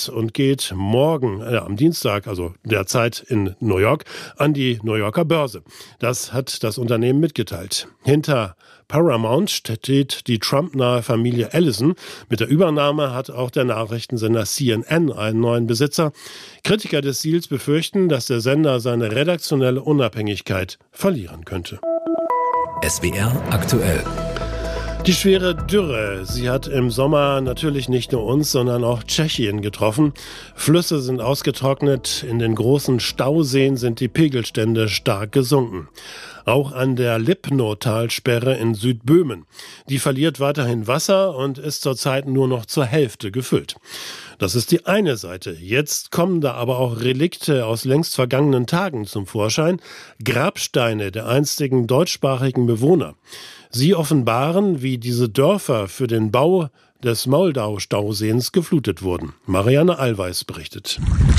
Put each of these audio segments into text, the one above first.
jetzt und geht morgen, am Dienstag, also derzeit in New York, an die New Yorker Börse. Das hat das Unternehmen mitgeteilt. Hinter Paramount steht die Trump-nahe Familie Ellison. Mit der Übernahme hat auch der Nachrichtensender CNN einen neuen Besitzer. Kritiker des Deals befürchten, dass der Sender seine redaktionelle Unabhängigkeit verlieren könnte. SWR aktuell. Die schwere Dürre, sie hat im Sommer natürlich nicht nur uns, sondern auch Tschechien getroffen. Flüsse sind ausgetrocknet, in den großen Stauseen sind die Pegelstände stark gesunken. Auch an der Lipno-Talsperre in Südböhmen. Die verliert weiterhin Wasser und ist zurzeit nur noch zur Hälfte gefüllt. Das ist die eine Seite. Jetzt kommen da aber auch Relikte aus längst vergangenen Tagen zum Vorschein. Grabsteine der einstigen deutschsprachigen Bewohner. Sie offenbaren, wie diese Dörfer für den Bau des Moldau-Stauseens geflutet wurden. Marianne Allweis berichtet.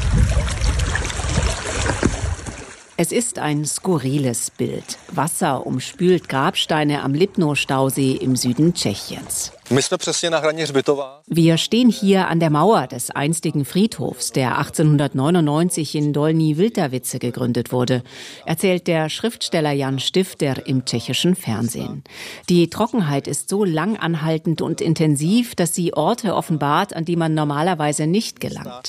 Es ist ein skurriles Bild. Wasser umspült Grabsteine am Lipno-Stausee im Süden Tschechiens. Wir stehen hier an der Mauer des einstigen Friedhofs, der 1899 in Dolní Vltavice gegründet wurde, erzählt der Schriftsteller Jan Stifter im tschechischen Fernsehen. Die Trockenheit ist so lang anhaltend und intensiv, dass sie Orte offenbart, an die man normalerweise nicht gelangt.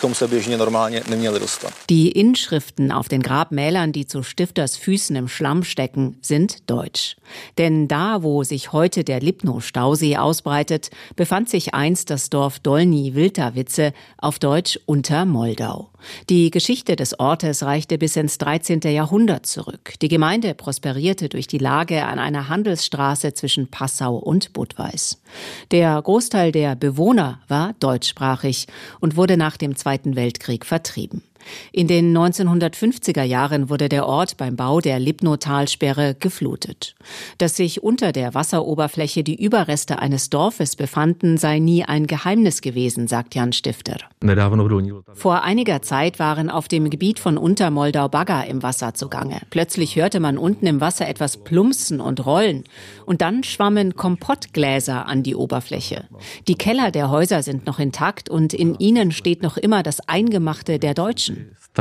Die Inschriften auf den Grabmälern, die zu Stifters Füßen im Schlamm stecken, sind deutsch. Denn da, wo sich heute der Lipno-Stausee ausbreitet, befand sich einst das Dorf Dolní Vltavice, auf Deutsch Unter Moldau. Die Geschichte des Ortes reichte bis ins 13. Jahrhundert zurück. Die Gemeinde prosperierte durch die Lage an einer Handelsstraße zwischen Passau und Budweis. Der Großteil der Bewohner war deutschsprachig und wurde nach dem Zweiten Weltkrieg vertrieben. In den 1950er Jahren wurde der Ort beim Bau der Lipno-Talsperre geflutet. Dass sich unter der Wasseroberfläche die Überreste eines Dorfes befanden, sei nie ein Geheimnis gewesen, sagt Jan Stifter. Vor einiger Zeit waren auf dem Gebiet von Untermoldau Bagger im Wasser zugange. Plötzlich hörte man unten im Wasser etwas plumpsen und rollen. Und dann schwammen Kompottgläser an die Oberfläche. Die Keller der Häuser sind noch intakt und in ihnen steht noch immer das Eingemachte der Deutschen.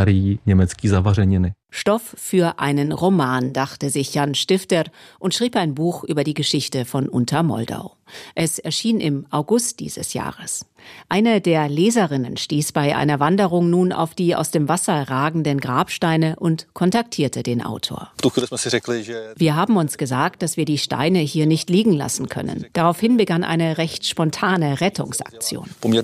Stoff für einen Roman, dachte sich Jan Stifter und schrieb ein Buch über die Geschichte von Untermoldau. Es erschien im August dieses Jahres. Eine der Leserinnen stieß bei einer Wanderung nun auf die aus dem Wasser ragenden Grabsteine und kontaktierte den Autor. Wir haben uns gesagt, dass wir die Steine hier nicht liegen lassen können. Daraufhin begann eine recht spontane Rettungsaktion.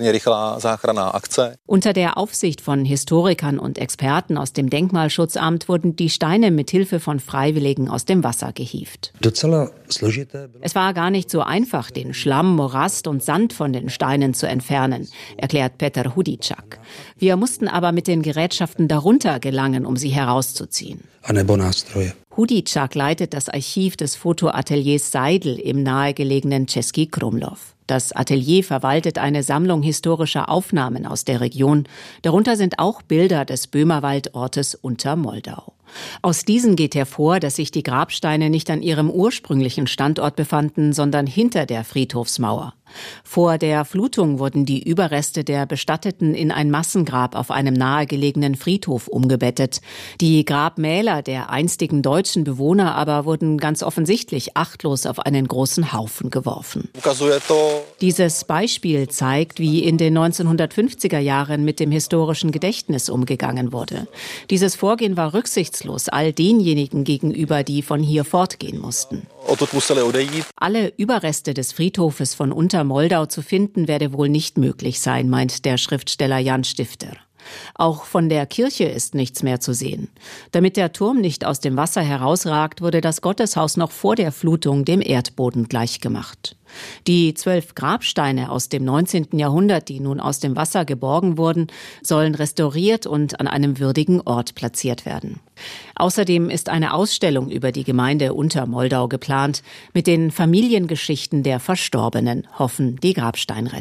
Unter der Aufsicht von Historikern und Experten aus dem Denkmalschutzamt wurden die Steine mit Hilfe von Freiwilligen aus dem Wasser gehievt. Es war gar nicht so einfach, den Schlamm, Morast und Sand von den Steinen zu entfernen, erklärt Peter Hudicak. Wir mussten aber mit den Gerätschaften darunter gelangen, um sie herauszuziehen. Hudicak leitet das Archiv des Fotoateliers Seidl im nahegelegenen Český Krumlov. Das Atelier verwaltet eine Sammlung historischer Aufnahmen aus der Region. Darunter sind auch Bilder des Böhmerwaldortes Unter Moldau. Aus diesen geht hervor, dass sich die Grabsteine nicht an ihrem ursprünglichen Standort befanden, sondern hinter der Friedhofsmauer. Vor der Flutung wurden die Überreste der Bestatteten in ein Massengrab auf einem nahegelegenen Friedhof umgebettet. Die Grabmäler der einstigen deutschen Bewohner aber wurden ganz offensichtlich achtlos auf einen großen Haufen geworfen. Dieses Beispiel zeigt, wie in den 1950er Jahren mit dem historischen Gedächtnis umgegangen wurde. Dieses Vorgehen war rücksichtslos all denjenigen gegenüber, die von hier fortgehen mussten. Alle Überreste des Friedhofes von Untermoldau zu finden, werde wohl nicht möglich sein, meint der Schriftsteller Jan Stifter. Auch von der Kirche ist nichts mehr zu sehen. Damit der Turm nicht aus dem Wasser herausragt, wurde das Gotteshaus noch vor der Flutung dem Erdboden gleichgemacht. Die 12 Grabsteine aus dem 19. Jahrhundert, die nun aus dem Wasser geborgen wurden, sollen restauriert und an einem würdigen Ort platziert werden. Außerdem ist eine Ausstellung über die Gemeinde Untermoldau geplant, mit den Familiengeschichten der Verstorbenen, hoffen die Grabsteinretter.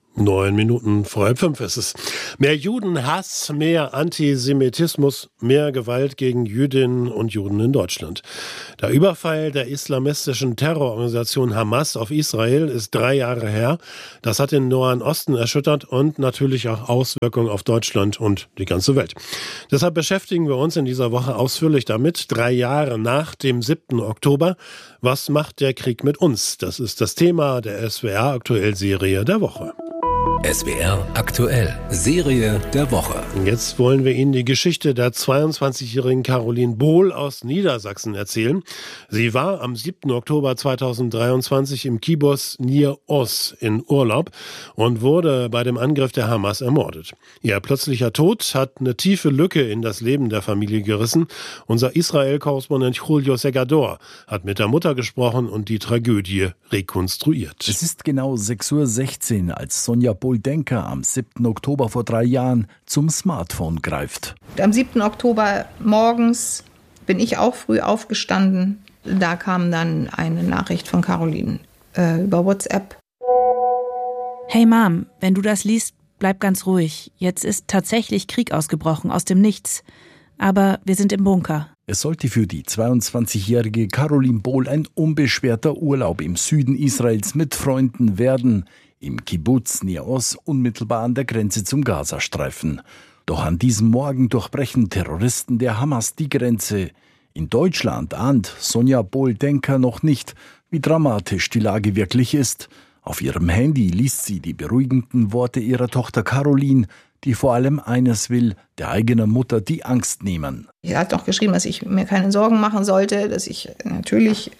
9 Minuten vor 4:30 ist es. Mehr Judenhass, mehr Antisemitismus, mehr Gewalt gegen Jüdinnen und Juden in Deutschland. Der Überfall der islamistischen Terrororganisation Hamas auf Israel ist 3 Jahre her. Das hat den Nahen Osten erschüttert und natürlich auch Auswirkungen auf Deutschland und die ganze Welt. Deshalb beschäftigen wir uns in dieser Woche ausführlich damit, 3 Jahre nach dem 7. Oktober. Was macht der Krieg mit uns? Das ist das Thema der SWR-Aktuell-Serie der Woche. SWR aktuell, Serie der Woche. Jetzt wollen wir Ihnen die Geschichte der 22-jährigen Caroline Bohl aus Niedersachsen erzählen. Sie war am 7. Oktober 2023 im Kibbuz Nir Oz in Urlaub und wurde bei dem Angriff der Hamas ermordet. Ihr plötzlicher Tod hat eine tiefe Lücke in das Leben der Familie gerissen. Unser Israel-Korrespondent Julio Segador hat mit der Mutter gesprochen und die Tragödie rekonstruiert. Es ist genau 6:16 Uhr, als Sonja Bohl-Denker am 7. Oktober vor 3 Jahren zum Smartphone greift. Am 7. Oktober morgens bin ich auch früh aufgestanden. Da kam dann eine Nachricht von Caroline über WhatsApp. Hey Mom, wenn du das liest, bleib ganz ruhig. Jetzt ist tatsächlich Krieg ausgebrochen aus dem Nichts. Aber wir sind im Bunker. Es sollte für die 22-jährige Caroline Bohl ein unbeschwerter Urlaub im Süden Israels mit Freunden werden. Im Kibbuz Nir Oz, unmittelbar an der Grenze zum Gazastreifen. Doch an diesem Morgen durchbrechen Terroristen der Hamas die Grenze. In Deutschland ahnt Sonja Bohl-Denker noch nicht, wie dramatisch die Lage wirklich ist. Auf ihrem Handy liest sie die beruhigenden Worte ihrer Tochter Caroline, die vor allem eines will, der eigenen Mutter die Angst nehmen. Sie hat noch geschrieben, dass ich mir keine Sorgen machen sollte, dass ich natürlich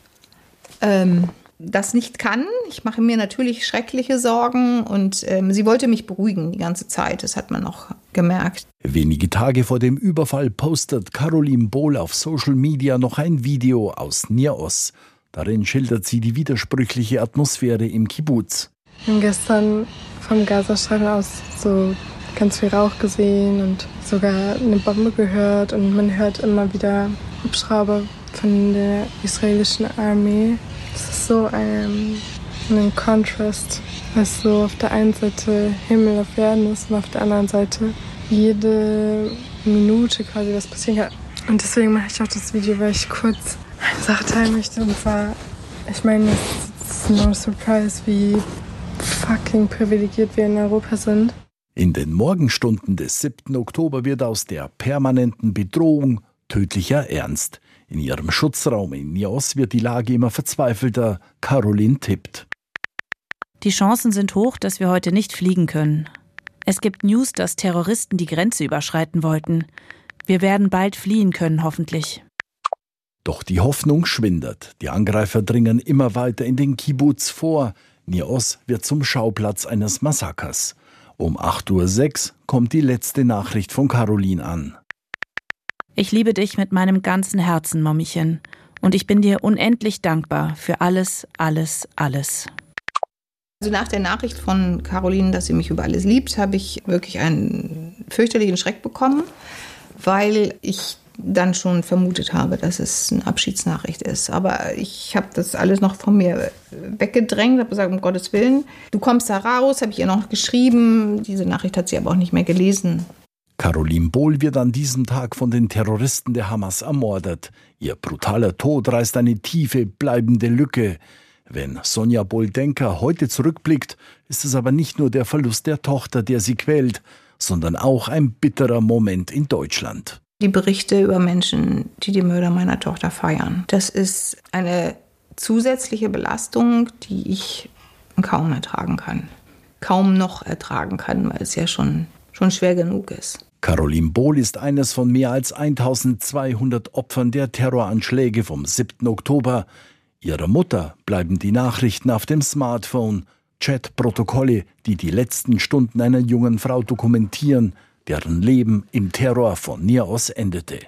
das nicht kann. Ich mache mir natürlich schreckliche Sorgen und sie wollte mich beruhigen die ganze Zeit. Das hat man noch gemerkt. Wenige Tage vor dem Überfall postet Caroline Bohl auf Social Media noch ein Video aus Nir Oz. Darin schildert sie die widersprüchliche Atmosphäre im Kibbuz. Wir haben gestern vom Gazastreifen aus so ganz viel Rauch gesehen und sogar eine Bombe gehört. Und man hört immer wieder Hubschrauber von der israelischen Armee. Es ist so ein Kontrast, was so auf der einen Seite Himmel auf Erden ist und auf der anderen Seite jede Minute quasi was passieren kann. Und deswegen mache ich auch das Video, weil ich kurz eine Sache teilen möchte. Und zwar, ich meine, es ist no surprise, wie fucking privilegiert wir in Europa sind. In den Morgenstunden des 7. Oktober wird aus der permanenten Bedrohung tödlicher Ernst. In ihrem Schutzraum in Nir Oz wird die Lage immer verzweifelter. Caroline tippt. Die Chancen sind hoch, dass wir heute nicht fliegen können. Es gibt News, dass Terroristen die Grenze überschreiten wollten. Wir werden bald fliehen können, hoffentlich. Doch die Hoffnung schwindet. Die Angreifer dringen immer weiter in den Kibbuz vor. Nir Oz wird zum Schauplatz eines Massakers. Um 8:06 Uhr kommt die letzte Nachricht von Caroline an. Ich liebe dich mit meinem ganzen Herzen, Mommchen. Und ich bin dir unendlich dankbar für alles, alles, alles. Also nach der Nachricht von Caroline, dass sie mich über alles liebt, habe ich wirklich einen fürchterlichen Schreck bekommen, weil ich dann schon vermutet habe, dass es eine Abschiedsnachricht ist. Aber ich habe das alles noch von mir weggedrängt, habe gesagt, um Gottes Willen, du kommst da raus, habe ich ihr noch geschrieben. Diese Nachricht hat sie aber auch nicht mehr gelesen. Caroline Bohl wird an diesem Tag von den Terroristen der Hamas ermordet. Ihr brutaler Tod reißt eine tiefe, bleibende Lücke. Wenn Sonja Bohl-Denker heute zurückblickt, ist es aber nicht nur der Verlust der Tochter, der sie quält, sondern auch ein bitterer Moment in Deutschland. Die Berichte über Menschen, die die Mörder meiner Tochter feiern, das ist eine zusätzliche Belastung, die ich kaum ertragen kann. Kaum noch ertragen kann, weil es ja schon schwer genug ist. Caroline Bohl ist eines von mehr als 1200 Opfern der Terroranschläge vom 7. Oktober. Ihrer Mutter bleiben die Nachrichten auf dem Smartphone, Chatprotokolle, die die letzten Stunden einer jungen Frau dokumentieren, deren Leben im Terror von Nir Oz endete.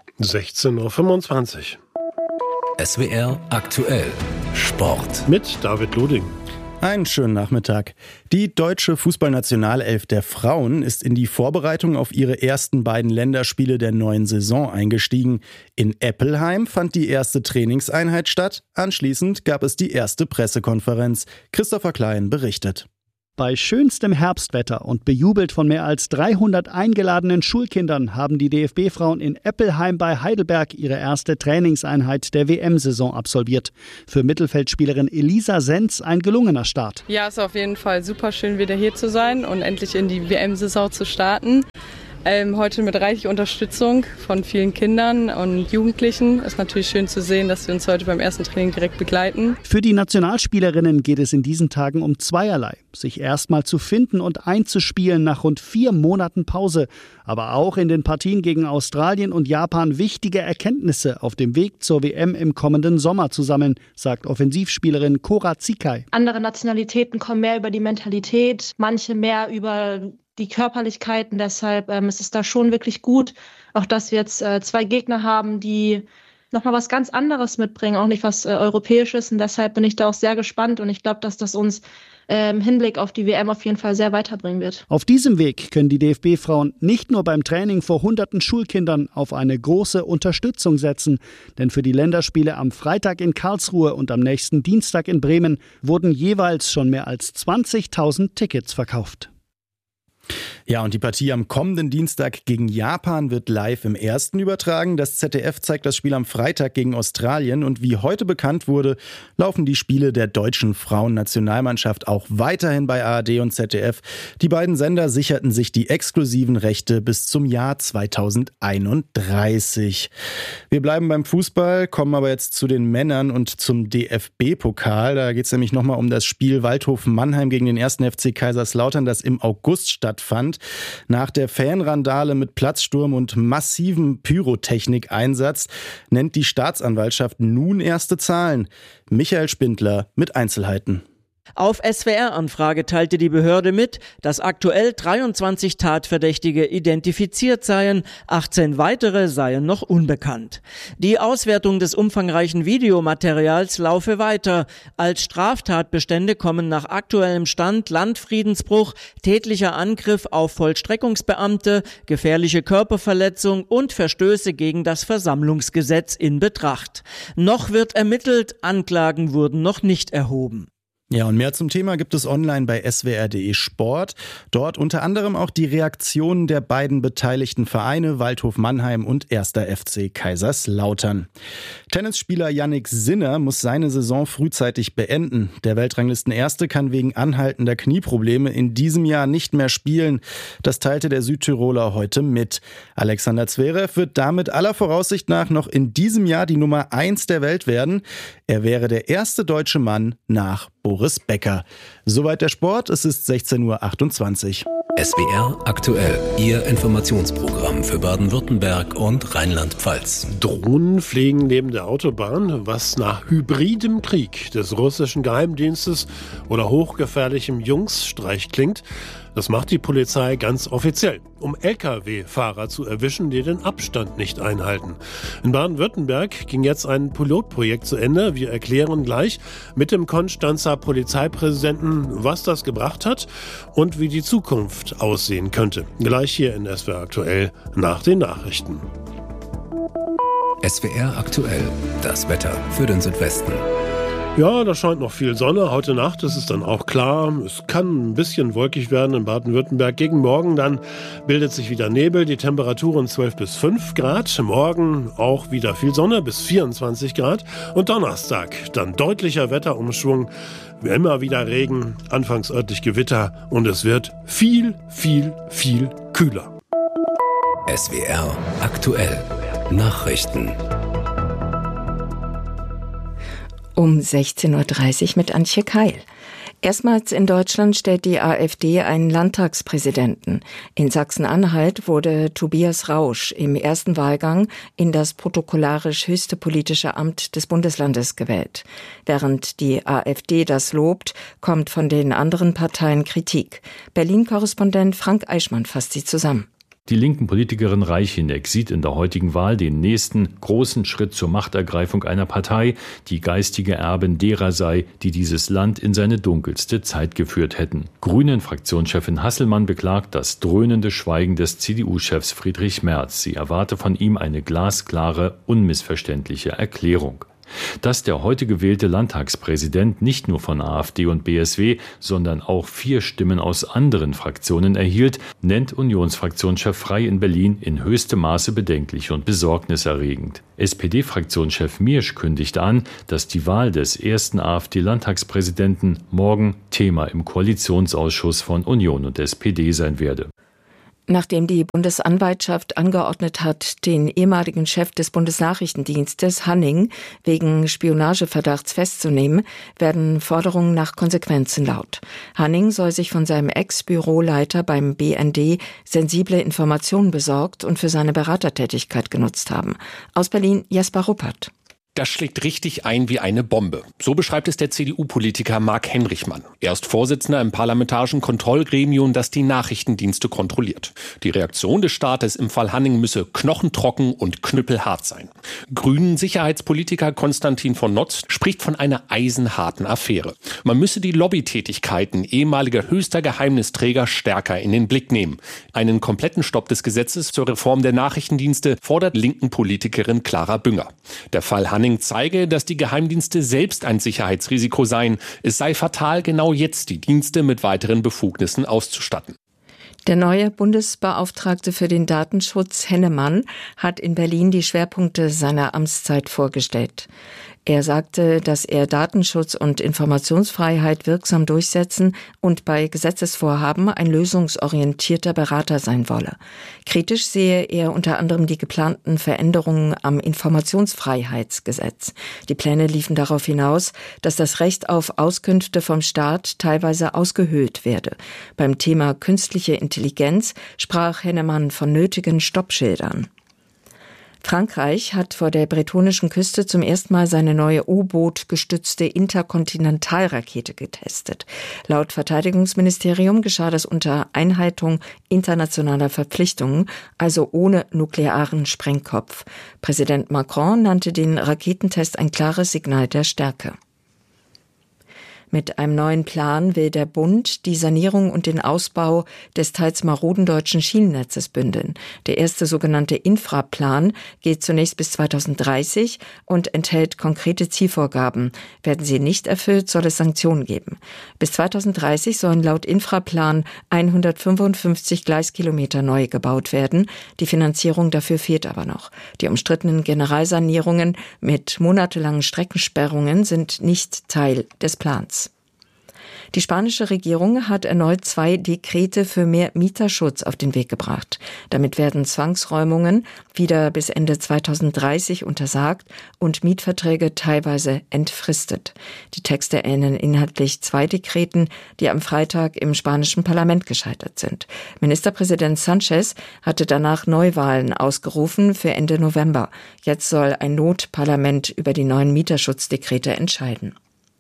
16:25 Uhr. SWR aktuell Sport. Mit David Luding. Einen schönen Nachmittag. Die deutsche Fußballnationalelf der Frauen ist in die Vorbereitung auf ihre ersten beiden Länderspiele der neuen Saison eingestiegen. In Eppelheim fand die erste Trainingseinheit statt. Anschließend gab es die erste Pressekonferenz. Christopher Klein berichtet. Bei schönstem Herbstwetter und bejubelt von mehr als 300 eingeladenen Schulkindern haben die DFB-Frauen in Eppelheim bei Heidelberg ihre erste Trainingseinheit der WM-Saison absolviert. Für Mittelfeldspielerin Elisa Senz ein gelungener Start. Ja, es ist auf jeden Fall super schön, wieder hier zu sein und endlich in die WM-Saison zu starten. Heute mit reichlich Unterstützung von vielen Kindern und Jugendlichen. Ist natürlich schön zu sehen, dass sie uns heute beim ersten Training direkt begleiten. Für die Nationalspielerinnen geht es in diesen Tagen um zweierlei. Sich erstmal zu finden und einzuspielen nach rund 4 Monaten Pause. Aber auch in den Partien gegen Australien und Japan wichtige Erkenntnisse auf dem Weg zur WM im kommenden Sommer zu sammeln, sagt Offensivspielerin Cora Zikai. Andere Nationalitäten kommen mehr über die Mentalität, manche mehr über die Körperlichkeiten. Deshalb ist es da schon wirklich gut, auch dass wir jetzt 2 Gegner haben, die nochmal was ganz anderes mitbringen, auch nicht was Europäisches. Und deshalb bin ich da auch sehr gespannt und ich glaube, dass das uns im Hinblick auf die WM auf jeden Fall sehr weiterbringen wird. Auf diesem Weg können die DFB-Frauen nicht nur beim Training vor hunderten Schulkindern auf eine große Unterstützung setzen. Denn für die Länderspiele am Freitag in Karlsruhe und am nächsten Dienstag in Bremen wurden jeweils schon mehr als 20.000 Tickets verkauft. Ja, und die Partie am kommenden Dienstag gegen Japan wird live im Ersten übertragen. Das ZDF zeigt das Spiel am Freitag gegen Australien. Und wie heute bekannt wurde, laufen die Spiele der deutschen Frauennationalmannschaft auch weiterhin bei ARD und ZDF. Die beiden Sender sicherten sich die exklusiven Rechte bis zum Jahr 2031. Wir bleiben beim Fußball, kommen aber jetzt zu den Männern und zum DFB-Pokal. Da geht es nämlich nochmal um das Spiel Waldhof-Mannheim gegen den 1. FC Kaiserslautern, das im August stattfand. Nach der Fanrandale mit Platzsturm und massivem Pyrotechnik-Einsatz nennt die Staatsanwaltschaft nun erste Zahlen. Michael Spindler mit Einzelheiten. Auf SWR-Anfrage teilte die Behörde mit, dass aktuell 23 Tatverdächtige identifiziert seien, 18 weitere seien noch unbekannt. Die Auswertung des umfangreichen Videomaterials laufe weiter. Als Straftatbestände kommen nach aktuellem Stand Landfriedensbruch, tätlicher Angriff auf Vollstreckungsbeamte, gefährliche Körperverletzung und Verstöße gegen das Versammlungsgesetz in Betracht. Noch wird ermittelt, Anklagen wurden noch nicht erhoben. Ja, und mehr zum Thema gibt es online bei swr.de Sport. Dort unter anderem auch die Reaktionen der beiden beteiligten Vereine Waldhof Mannheim und 1. FC Kaiserslautern. Tennisspieler Jannik Sinner muss seine Saison frühzeitig beenden. Der Weltranglisten-Erste kann wegen anhaltender Knieprobleme in diesem Jahr nicht mehr spielen. Das teilte der Südtiroler heute mit. Alexander Zverev wird damit aller Voraussicht nach noch in diesem Jahr die Nummer 1 der Welt werden. Er wäre der erste deutsche Mann nach Boris Becker. Soweit der Sport, es ist 16:28 Uhr. SWR aktuell, Ihr Informationsprogramm für Baden-Württemberg und Rheinland-Pfalz. Drohnen fliegen neben der Autobahn, was nach hybridem Krieg des russischen Geheimdienstes oder hochgefährlichem Jungsstreich klingt. Das macht die Polizei ganz offiziell, um Lkw-Fahrer zu erwischen, die den Abstand nicht einhalten. In Baden-Württemberg ging jetzt ein Pilotprojekt zu Ende. Wir erklären gleich mit dem Konstanzer Polizeipräsidenten, was das gebracht hat und wie die Zukunft aussehen könnte. Gleich hier in SWR aktuell nach den Nachrichten. SWR aktuell, das Wetter für den Südwesten. Ja, da scheint noch viel Sonne. Heute Nacht ist es dann auch klar. Es kann ein bisschen wolkig werden in Baden-Württemberg. Gegen morgen dann bildet sich wieder Nebel. Die Temperaturen 12 bis 5 Grad. Morgen auch wieder viel Sonne bis 24 Grad. Und Donnerstag dann deutlicher Wetterumschwung. Wie immer wieder Regen, anfangs örtlich Gewitter. Und es wird viel, viel, viel kühler. SWR aktuell. Nachrichten. Um 16:30 Uhr mit Antje Keil. Erstmals in Deutschland stellt die AfD einen Landtagspräsidenten. In Sachsen-Anhalt wurde Tobias Rausch im ersten Wahlgang in das protokollarisch höchste politische Amt des Bundeslandes gewählt. Während die AfD das lobt, kommt von den anderen Parteien Kritik. Berlin-Korrespondent Frank Eichmann fasst sie zusammen. Die linken Politikerin Reicheneck sieht in der heutigen Wahl den nächsten großen Schritt zur Machtergreifung einer Partei, die geistige Erbin derer sei, die dieses Land in seine dunkelste Zeit geführt hätten. Grünen-Fraktionschefin Hasselmann beklagt das dröhnende Schweigen des CDU-Chefs Friedrich Merz. Sie erwarte von ihm eine glasklare, unmissverständliche Erklärung. Dass der heute gewählte Landtagspräsident nicht nur von AfD und BSW, sondern auch 4 Stimmen aus anderen Fraktionen erhielt, nennt Unionsfraktionschef Frey in Berlin in höchstem Maße bedenklich und besorgniserregend. SPD-Fraktionschef Miersch kündigt an, dass die Wahl des ersten AfD-Landtagspräsidenten morgen Thema im Koalitionsausschuss von Union und SPD sein werde. Nachdem die Bundesanwaltschaft angeordnet hat, den ehemaligen Chef des Bundesnachrichtendienstes Hanning wegen Spionageverdachts festzunehmen, werden Forderungen nach Konsequenzen laut. Hanning soll sich von seinem Ex-Büroleiter beim BND sensible Informationen besorgt und für seine Beratertätigkeit genutzt haben. Aus Berlin Jesper Ruppert. Das schlägt richtig ein wie eine Bombe. So beschreibt es der CDU-Politiker Marc Henrichmann. Er ist Vorsitzender im parlamentarischen Kontrollgremium, das die Nachrichtendienste kontrolliert. Die Reaktion des Staates im Fall Hanning müsse knochentrocken und knüppelhart sein. Grünen-Sicherheitspolitiker Konstantin von Notz spricht von einer eisenharten Affäre. Man müsse die Lobbytätigkeiten ehemaliger höchster Geheimnisträger stärker in den Blick nehmen. Einen kompletten Stopp des Gesetzes zur Reform der Nachrichtendienste fordert linken Politikerin Clara Bünger. Der Fall Hanning zeige, dass die Geheimdienste selbst ein Sicherheitsrisiko seien. Es sei fatal, genau jetzt die Dienste mit weiteren Befugnissen auszustatten. Der neue Bundesbeauftragte für den Datenschutz, Hennemann, hat in Berlin die Schwerpunkte seiner Amtszeit vorgestellt. Er sagte, dass er Datenschutz und Informationsfreiheit wirksam durchsetzen und bei Gesetzesvorhaben ein lösungsorientierter Berater sein wolle. Kritisch sehe er unter anderem die geplanten Veränderungen am Informationsfreiheitsgesetz. Die Pläne liefen darauf hinaus, dass das Recht auf Auskünfte vom Staat teilweise ausgehöhlt werde. Beim Thema künstliche Intelligenz sprach Hennemann von nötigen Stoppschildern. Frankreich hat vor der bretonischen Küste zum ersten Mal seine neue U-Boot-gestützte Interkontinentalrakete getestet. Laut Verteidigungsministerium geschah das unter Einhaltung internationaler Verpflichtungen, also ohne nuklearen Sprengkopf. Präsident Macron nannte den Raketentest ein klares Signal der Stärke. Mit einem neuen Plan will der Bund die Sanierung und den Ausbau des teils maroden deutschen Schienennetzes bündeln. Der erste sogenannte Infraplan geht zunächst bis 2030 und enthält konkrete Zielvorgaben. Werden sie nicht erfüllt, soll es Sanktionen geben. Bis 2030 sollen laut Infraplan 155 Gleiskilometer neu gebaut werden. Die Finanzierung dafür fehlt aber noch. Die umstrittenen Generalsanierungen mit monatelangen Streckensperrungen sind nicht Teil des Plans. Die spanische Regierung hat erneut 2 Dekrete für mehr Mieterschutz auf den Weg gebracht. Damit werden Zwangsräumungen wieder bis Ende 2030 untersagt und Mietverträge teilweise entfristet. Die Texte ähneln inhaltlich 2 Dekreten, die am Freitag im spanischen Parlament gescheitert sind. Ministerpräsident Sánchez hatte danach Neuwahlen ausgerufen für Ende November. Jetzt soll ein Notparlament über die neuen Mieterschutzdekrete entscheiden.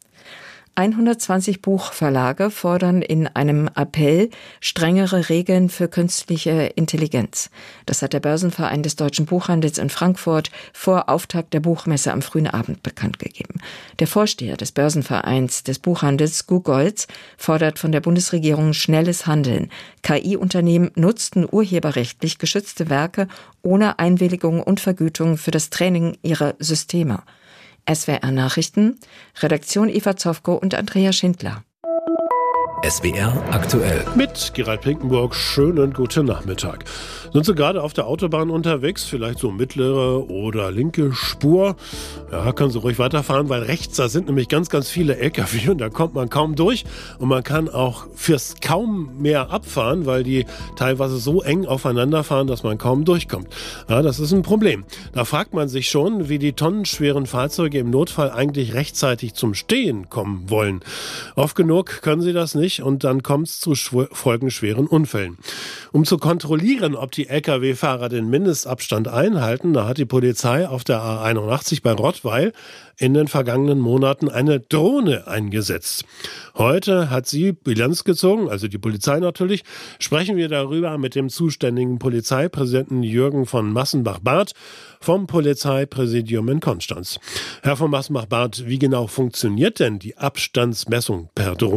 120 Buchverlage fordern in einem Appell strengere Regeln für künstliche Intelligenz. Das hat der Börsenverein des deutschen Buchhandels in Frankfurt vor Auftakt der Buchmesse am frühen Abend bekannt gegeben. Der Vorsteher des Börsenvereins des Buchhandels, Gu Goltz, fordert von der Bundesregierung schnelles Handeln. KI-Unternehmen nutzten urheberrechtlich geschützte Werke ohne Einwilligung und Vergütung für das Training ihrer Systeme. SWR Nachrichten, Redaktion Eva Zofko und Andrea Schindler. SWR aktuell. Mit Gerald Pinkenburg, schönen guten Nachmittag. Sind Sie gerade auf der Autobahn unterwegs, vielleicht so mittlere oder linke Spur? Ja, können Sie ruhig weiterfahren, weil rechts, da sind nämlich ganz, ganz viele LKW und da kommt man kaum durch. Und man kann auch fürs kaum mehr abfahren, weil die teilweise so eng aufeinander fahren, dass man kaum durchkommt. Ja, das ist ein Problem. Da fragt man sich schon, wie die tonnenschweren Fahrzeuge im Notfall eigentlich rechtzeitig zum Stehen kommen wollen. Oft genug können sie das nicht. Und dann kommt es zu folgenschweren Unfällen. Um zu kontrollieren, ob die Lkw-Fahrer den Mindestabstand einhalten, da hat die Polizei auf der A81 bei Rottweil in den vergangenen Monaten eine Drohne eingesetzt. Heute hat sie Bilanz gezogen, also die Polizei natürlich. Sprechen wir darüber mit dem zuständigen Polizeipräsidenten Jürgen von Massenbach-Barth vom Polizeipräsidium in Konstanz. Herr von Massenbach-Barth, wie genau funktioniert denn die Abstandsmessung per Drohne?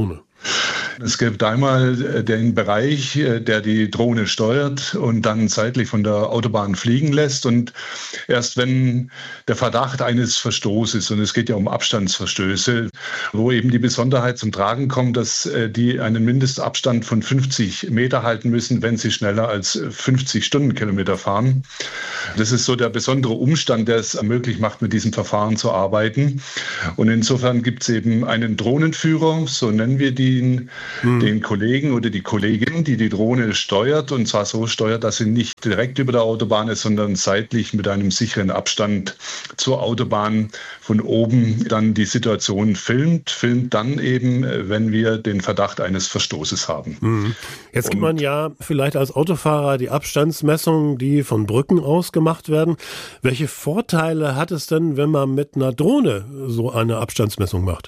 Es gibt einmal den Bereich, der die Drohne steuert und dann seitlich von der Autobahn fliegen lässt. Und erst wenn der Verdacht eines Verstoßes, und es geht ja um Abstandsverstöße, wo eben die Besonderheit zum Tragen kommt, dass die einen Mindestabstand von 50 Meter halten müssen, wenn sie schneller als 50 Stundenkilometer fahren. Das ist so der besondere Umstand, der es möglich macht, mit diesem Verfahren zu arbeiten. Und insofern gibt es eben einen Drohnenführer, so nennen wir den Kollegen oder die Kollegin, die die Drohne steuert, und zwar so steuert, dass sie nicht direkt über der Autobahn ist, sondern seitlich mit einem sicheren Abstand zur Autobahn von oben dann die Situation filmt dann eben, wenn wir den Verdacht eines Verstoßes haben. Jetzt gibt man ja vielleicht als Autofahrer die Abstandsmessungen, die von Brücken aus gemacht werden. Welche Vorteile hat es denn, wenn man mit einer Drohne so eine Abstandsmessung macht?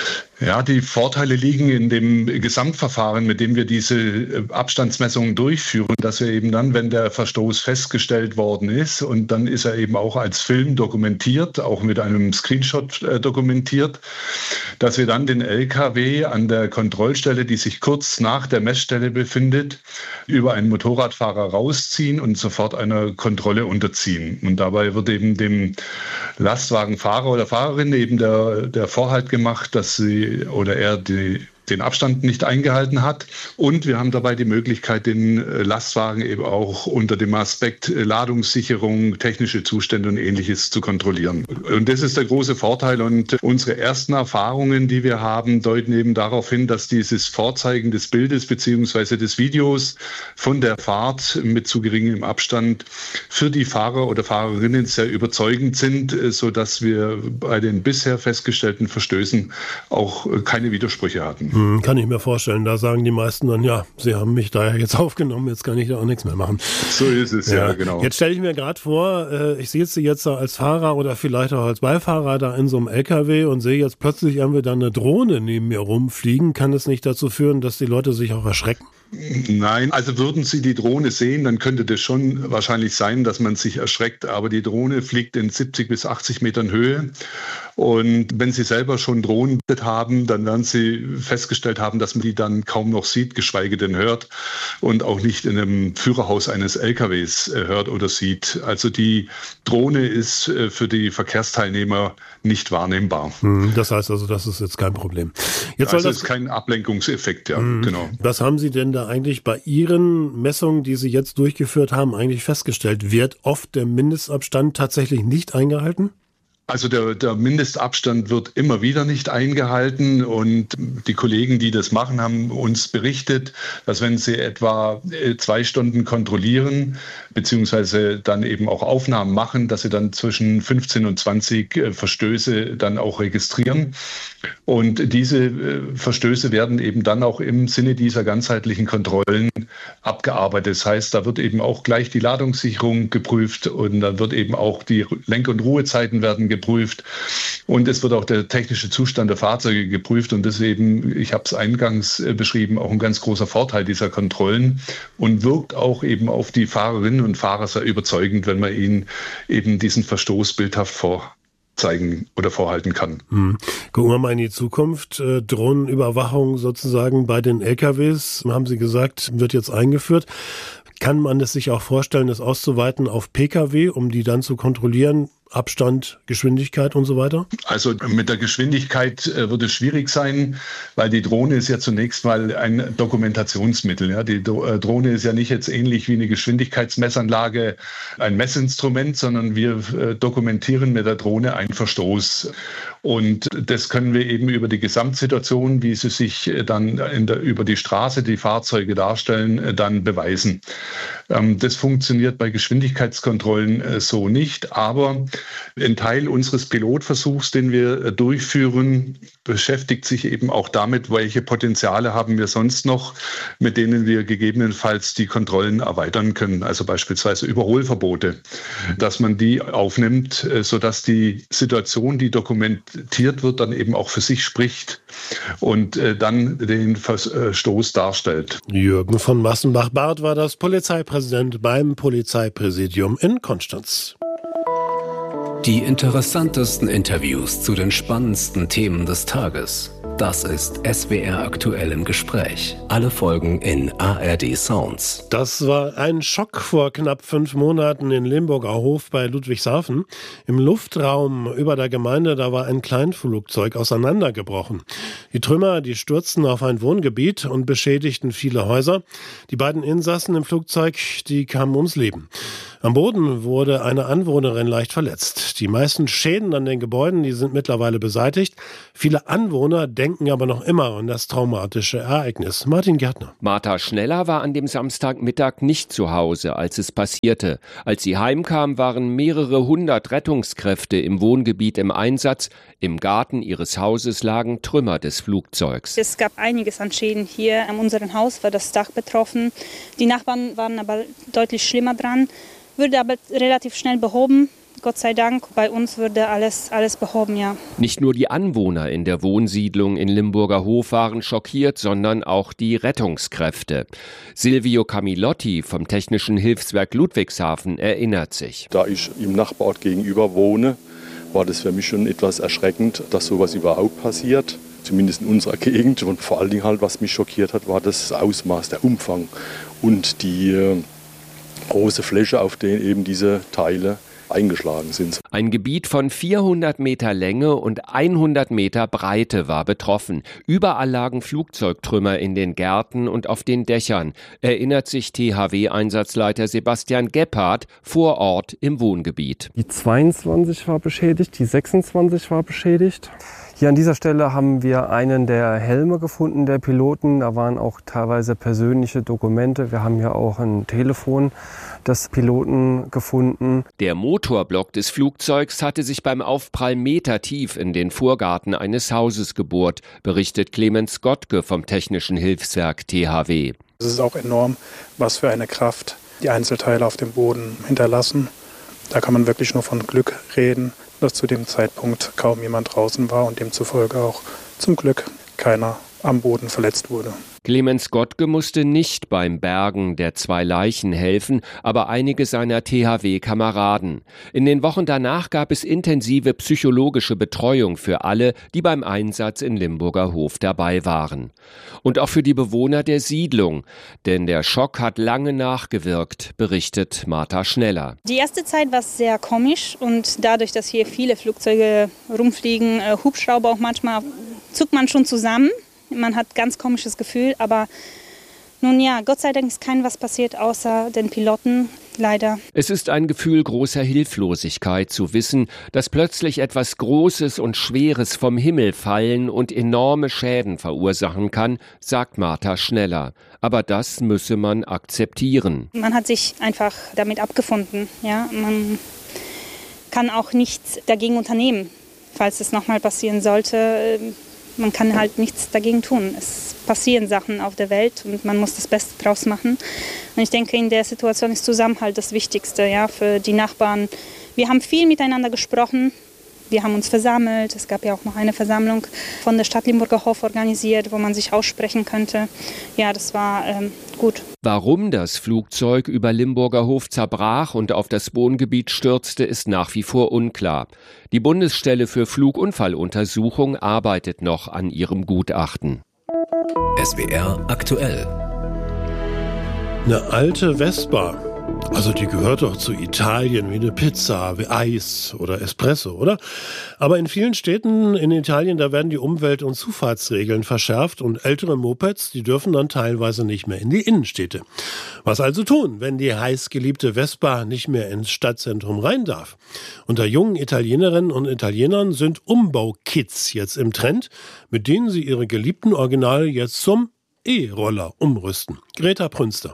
Ja, die Vorteile liegen in dem Gesamtverfahren, mit dem wir diese Abstandsmessungen durchführen, dass wir eben dann, wenn der Verstoß festgestellt worden ist, und dann ist er eben auch als Film dokumentiert, auch mit einem Screenshot dokumentiert, dass wir dann den LKW an der Kontrollstelle, die sich kurz nach der Messstelle befindet, über einen Motorradfahrer rausziehen und sofort einer Kontrolle unterziehen. Und dabei wird eben dem Lastwagenfahrer oder Fahrerin eben der Vorhalt gemacht, dass sie oder er den Abstand nicht eingehalten hat. Und wir haben dabei die Möglichkeit, den Lastwagen eben auch unter dem Aspekt Ladungssicherung, technische Zustände und Ähnliches zu kontrollieren. Und das ist der große Vorteil. Und unsere ersten Erfahrungen, die wir haben, deuten eben darauf hin, dass dieses Vorzeigen des Bildes bzw. des Videos von der Fahrt mit zu geringem Abstand für die Fahrer oder Fahrerinnen sehr überzeugend sind, sodass wir bei den bisher festgestellten Verstößen auch keine Widersprüche hatten. Kann ich mir vorstellen. Da sagen die meisten dann, ja, sie haben mich da jetzt aufgenommen, jetzt kann ich da auch nichts mehr machen. So ist es, ja genau. Jetzt stelle ich mir gerade vor, ich sehe sie jetzt als Fahrer oder vielleicht auch als Beifahrer da in so einem LKW und sehe jetzt plötzlich irgendwie da eine Drohne neben mir rumfliegen. Kann es nicht dazu führen, dass die Leute sich auch erschrecken? Nein, also würden Sie die Drohne sehen, dann könnte das schon wahrscheinlich sein, dass man sich erschreckt. Aber die Drohne fliegt in 70 bis 80 Metern Höhe. Und wenn Sie selber schon Drohnen haben, dann werden Sie festgestellt haben, dass man die dann kaum noch sieht, geschweige denn hört und auch nicht in einem Führerhaus eines LKWs hört oder sieht. Also die Drohne ist für die Verkehrsteilnehmer nicht wahrnehmbar. Das heißt also, das ist jetzt kein Problem. Jetzt das ist kein Ablenkungseffekt, ja, genau. Was haben Sie denn da eigentlich bei Ihren Messungen, die Sie jetzt durchgeführt haben, eigentlich festgestellt? Wird oft der Mindestabstand tatsächlich nicht eingehalten? Also der Mindestabstand wird immer wieder nicht eingehalten und die Kollegen, die das machen, haben uns berichtet, dass wenn sie etwa 2 Stunden kontrollieren, beziehungsweise dann eben auch Aufnahmen machen, dass sie dann zwischen 15 und 20 Verstöße dann auch registrieren. Und diese Verstöße werden eben dann auch im Sinne dieser ganzheitlichen Kontrollen abgearbeitet. Das heißt, da wird eben auch gleich die Ladungssicherung geprüft und dann wird eben auch die Lenk- und Ruhezeiten werden geprüft und es wird auch der technische Zustand der Fahrzeuge geprüft und das ist eben, ich habe es eingangs beschrieben, auch ein ganz großer Vorteil dieser Kontrollen und wirkt auch eben auf die Fahrerinnen und Fahrer sehr überzeugend, wenn man ihnen eben diesen Verstoß bildhaft vorzeigen oder vorhalten kann. Gucken wir mal in die Zukunft. Drohnenüberwachung sozusagen bei den LKWs, haben Sie gesagt, wird jetzt eingeführt. Kann man es sich auch vorstellen, das auszuweiten auf Pkw, um die dann zu kontrollieren? Abstand, Geschwindigkeit und so weiter? Also mit der Geschwindigkeit wird es schwierig sein, weil die Drohne ist ja zunächst mal ein Dokumentationsmittel. Ja. Die Drohne ist ja nicht jetzt ähnlich wie eine Geschwindigkeitsmessanlage ein Messinstrument, sondern wir dokumentieren mit der Drohne einen Verstoß. Und das können wir eben über die Gesamtsituation, wie sie sich dann über die Straße, die Fahrzeuge darstellen, dann beweisen. Das funktioniert bei Geschwindigkeitskontrollen so nicht, aber ein Teil unseres Pilotversuchs, den wir durchführen, beschäftigt sich eben auch damit, welche Potenziale haben wir sonst noch, mit denen wir gegebenenfalls die Kontrollen erweitern können. Also beispielsweise Überholverbote, dass man die aufnimmt, sodass die Situation, die dokumentiert wird, dann eben auch für sich spricht und dann den Verstoß darstellt. Jürgen von Massenbach-Barth war das Polizeipräsident beim Polizeipräsidium in Konstanz. Die interessantesten Interviews zu den spannendsten Themen des Tages. Das ist SWR aktuell im Gespräch. Alle Folgen in ARD Sounds. Das war ein Schock vor knapp 5 Monaten in Limburger Hof bei Ludwigshafen. Im Luftraum über der Gemeinde, da war ein Kleinflugzeug auseinandergebrochen. Die Trümmer, die stürzten auf ein Wohngebiet und beschädigten viele Häuser. Die beiden Insassen im Flugzeug, die kamen ums Leben. Am Boden wurde eine Anwohnerin leicht verletzt. Die meisten Schäden an den Gebäuden, die sind mittlerweile beseitigt. Viele Anwohner denken aber noch immer an das traumatische Ereignis. Martin Gärtner. Martha Schneller war an dem Samstagmittag nicht zu Hause, als es passierte. Als sie heimkam, waren mehrere hundert Rettungskräfte im Wohngebiet im Einsatz. Im Garten ihres Hauses lagen Trümmer des Flugzeugs. Es gab einiges an Schäden hier. An unserem Haus war das Dach betroffen. Die Nachbarn waren aber deutlich schlimmer dran. Würde aber relativ schnell behoben. Gott sei Dank, bei uns würde alles behoben, ja. Nicht nur die Anwohner in der Wohnsiedlung in Limburger Hof waren schockiert, sondern auch die Rettungskräfte. Silvio Camilotti vom Technischen Hilfswerk Ludwigshafen erinnert sich. Da ich im Nachbarort gegenüber wohne, war das für mich schon etwas erschreckend, dass sowas überhaupt passiert. Zumindest in unserer Gegend. Und vor allen Dingen halt, was mich schockiert hat, war das Ausmaß, der Umfang und die große Fläche, auf der eben diese Teile eingeschlagen sind. Ein Gebiet von 400 Meter Länge und 100 Meter Breite war betroffen. Überall lagen Flugzeugtrümmer in den Gärten und auf den Dächern, erinnert sich THW-Einsatzleiter Sebastian Gebhardt vor Ort im Wohngebiet. Die 22 war beschädigt, die 26 war beschädigt. Hier an dieser Stelle haben wir einen der Helme gefunden, der Piloten. Da waren auch teilweise persönliche Dokumente. Wir haben hier auch ein Telefon des Piloten gefunden. Der Motorblock des Flugzeugs hatte sich beim Aufprall metertief in den Vorgarten eines Hauses gebohrt, berichtet Clemens Gottke vom Technischen Hilfswerk THW. Es ist auch enorm, was für eine Kraft die Einzelteile auf dem Boden hinterlassen. Da kann man wirklich nur von Glück reden, dass zu dem Zeitpunkt kaum jemand draußen war und demzufolge auch zum Glück keiner am Boden verletzt wurde. Clemens Gottke musste nicht beim Bergen der 2 Leichen helfen, aber einige seiner THW-Kameraden. In den Wochen danach gab es intensive psychologische Betreuung für alle, die beim Einsatz in Limburger Hof dabei waren. Und auch für die Bewohner der Siedlung, denn der Schock hat lange nachgewirkt, berichtet Martha Schneller. Die erste Zeit war sehr komisch und dadurch, dass hier viele Flugzeuge rumfliegen, Hubschrauber auch manchmal, zuckt man schon zusammen. Man hat ein ganz komisches Gefühl, aber nun ja, Gott sei Dank ist kein was passiert, außer den Piloten, leider. Es ist ein Gefühl großer Hilflosigkeit zu wissen, dass plötzlich etwas Großes und Schweres vom Himmel fallen und enorme Schäden verursachen kann, sagt Martha Schneller. Aber das müsse man akzeptieren. Man hat sich einfach damit abgefunden. Ja? Man kann auch nichts dagegen unternehmen, falls es nochmal passieren sollte. Man kann halt nichts dagegen tun. Es passieren Sachen auf der Welt und man muss das Beste draus machen. Und ich denke, in der Situation ist Zusammenhalt das Wichtigste, ja, für die Nachbarn. Wir haben viel miteinander gesprochen. Wir haben uns versammelt. Es gab ja auch noch eine Versammlung von der Stadt Limburger Hof organisiert, wo man sich aussprechen könnte. Ja, das war gut. Warum das Flugzeug über Limburger Hof zerbrach und auf das Wohngebiet stürzte, ist nach wie vor unklar. Die Bundesstelle für Flugunfalluntersuchung arbeitet noch an ihrem Gutachten. SWR aktuell. Eine alte Vespa. Also die gehört doch zu Italien wie eine Pizza, wie Eis oder Espresso, oder? Aber in vielen Städten in Italien, da werden die Umwelt- und Zufahrtsregeln verschärft und ältere Mopeds, die dürfen dann teilweise nicht mehr in die Innenstädte. Was also tun, wenn die heißgeliebte Vespa nicht mehr ins Stadtzentrum rein darf? Unter jungen Italienerinnen und Italienern sind Umbaukits jetzt im Trend, mit denen sie ihre geliebten Originale jetzt zum E-Roller umrüsten. Greta Prünster.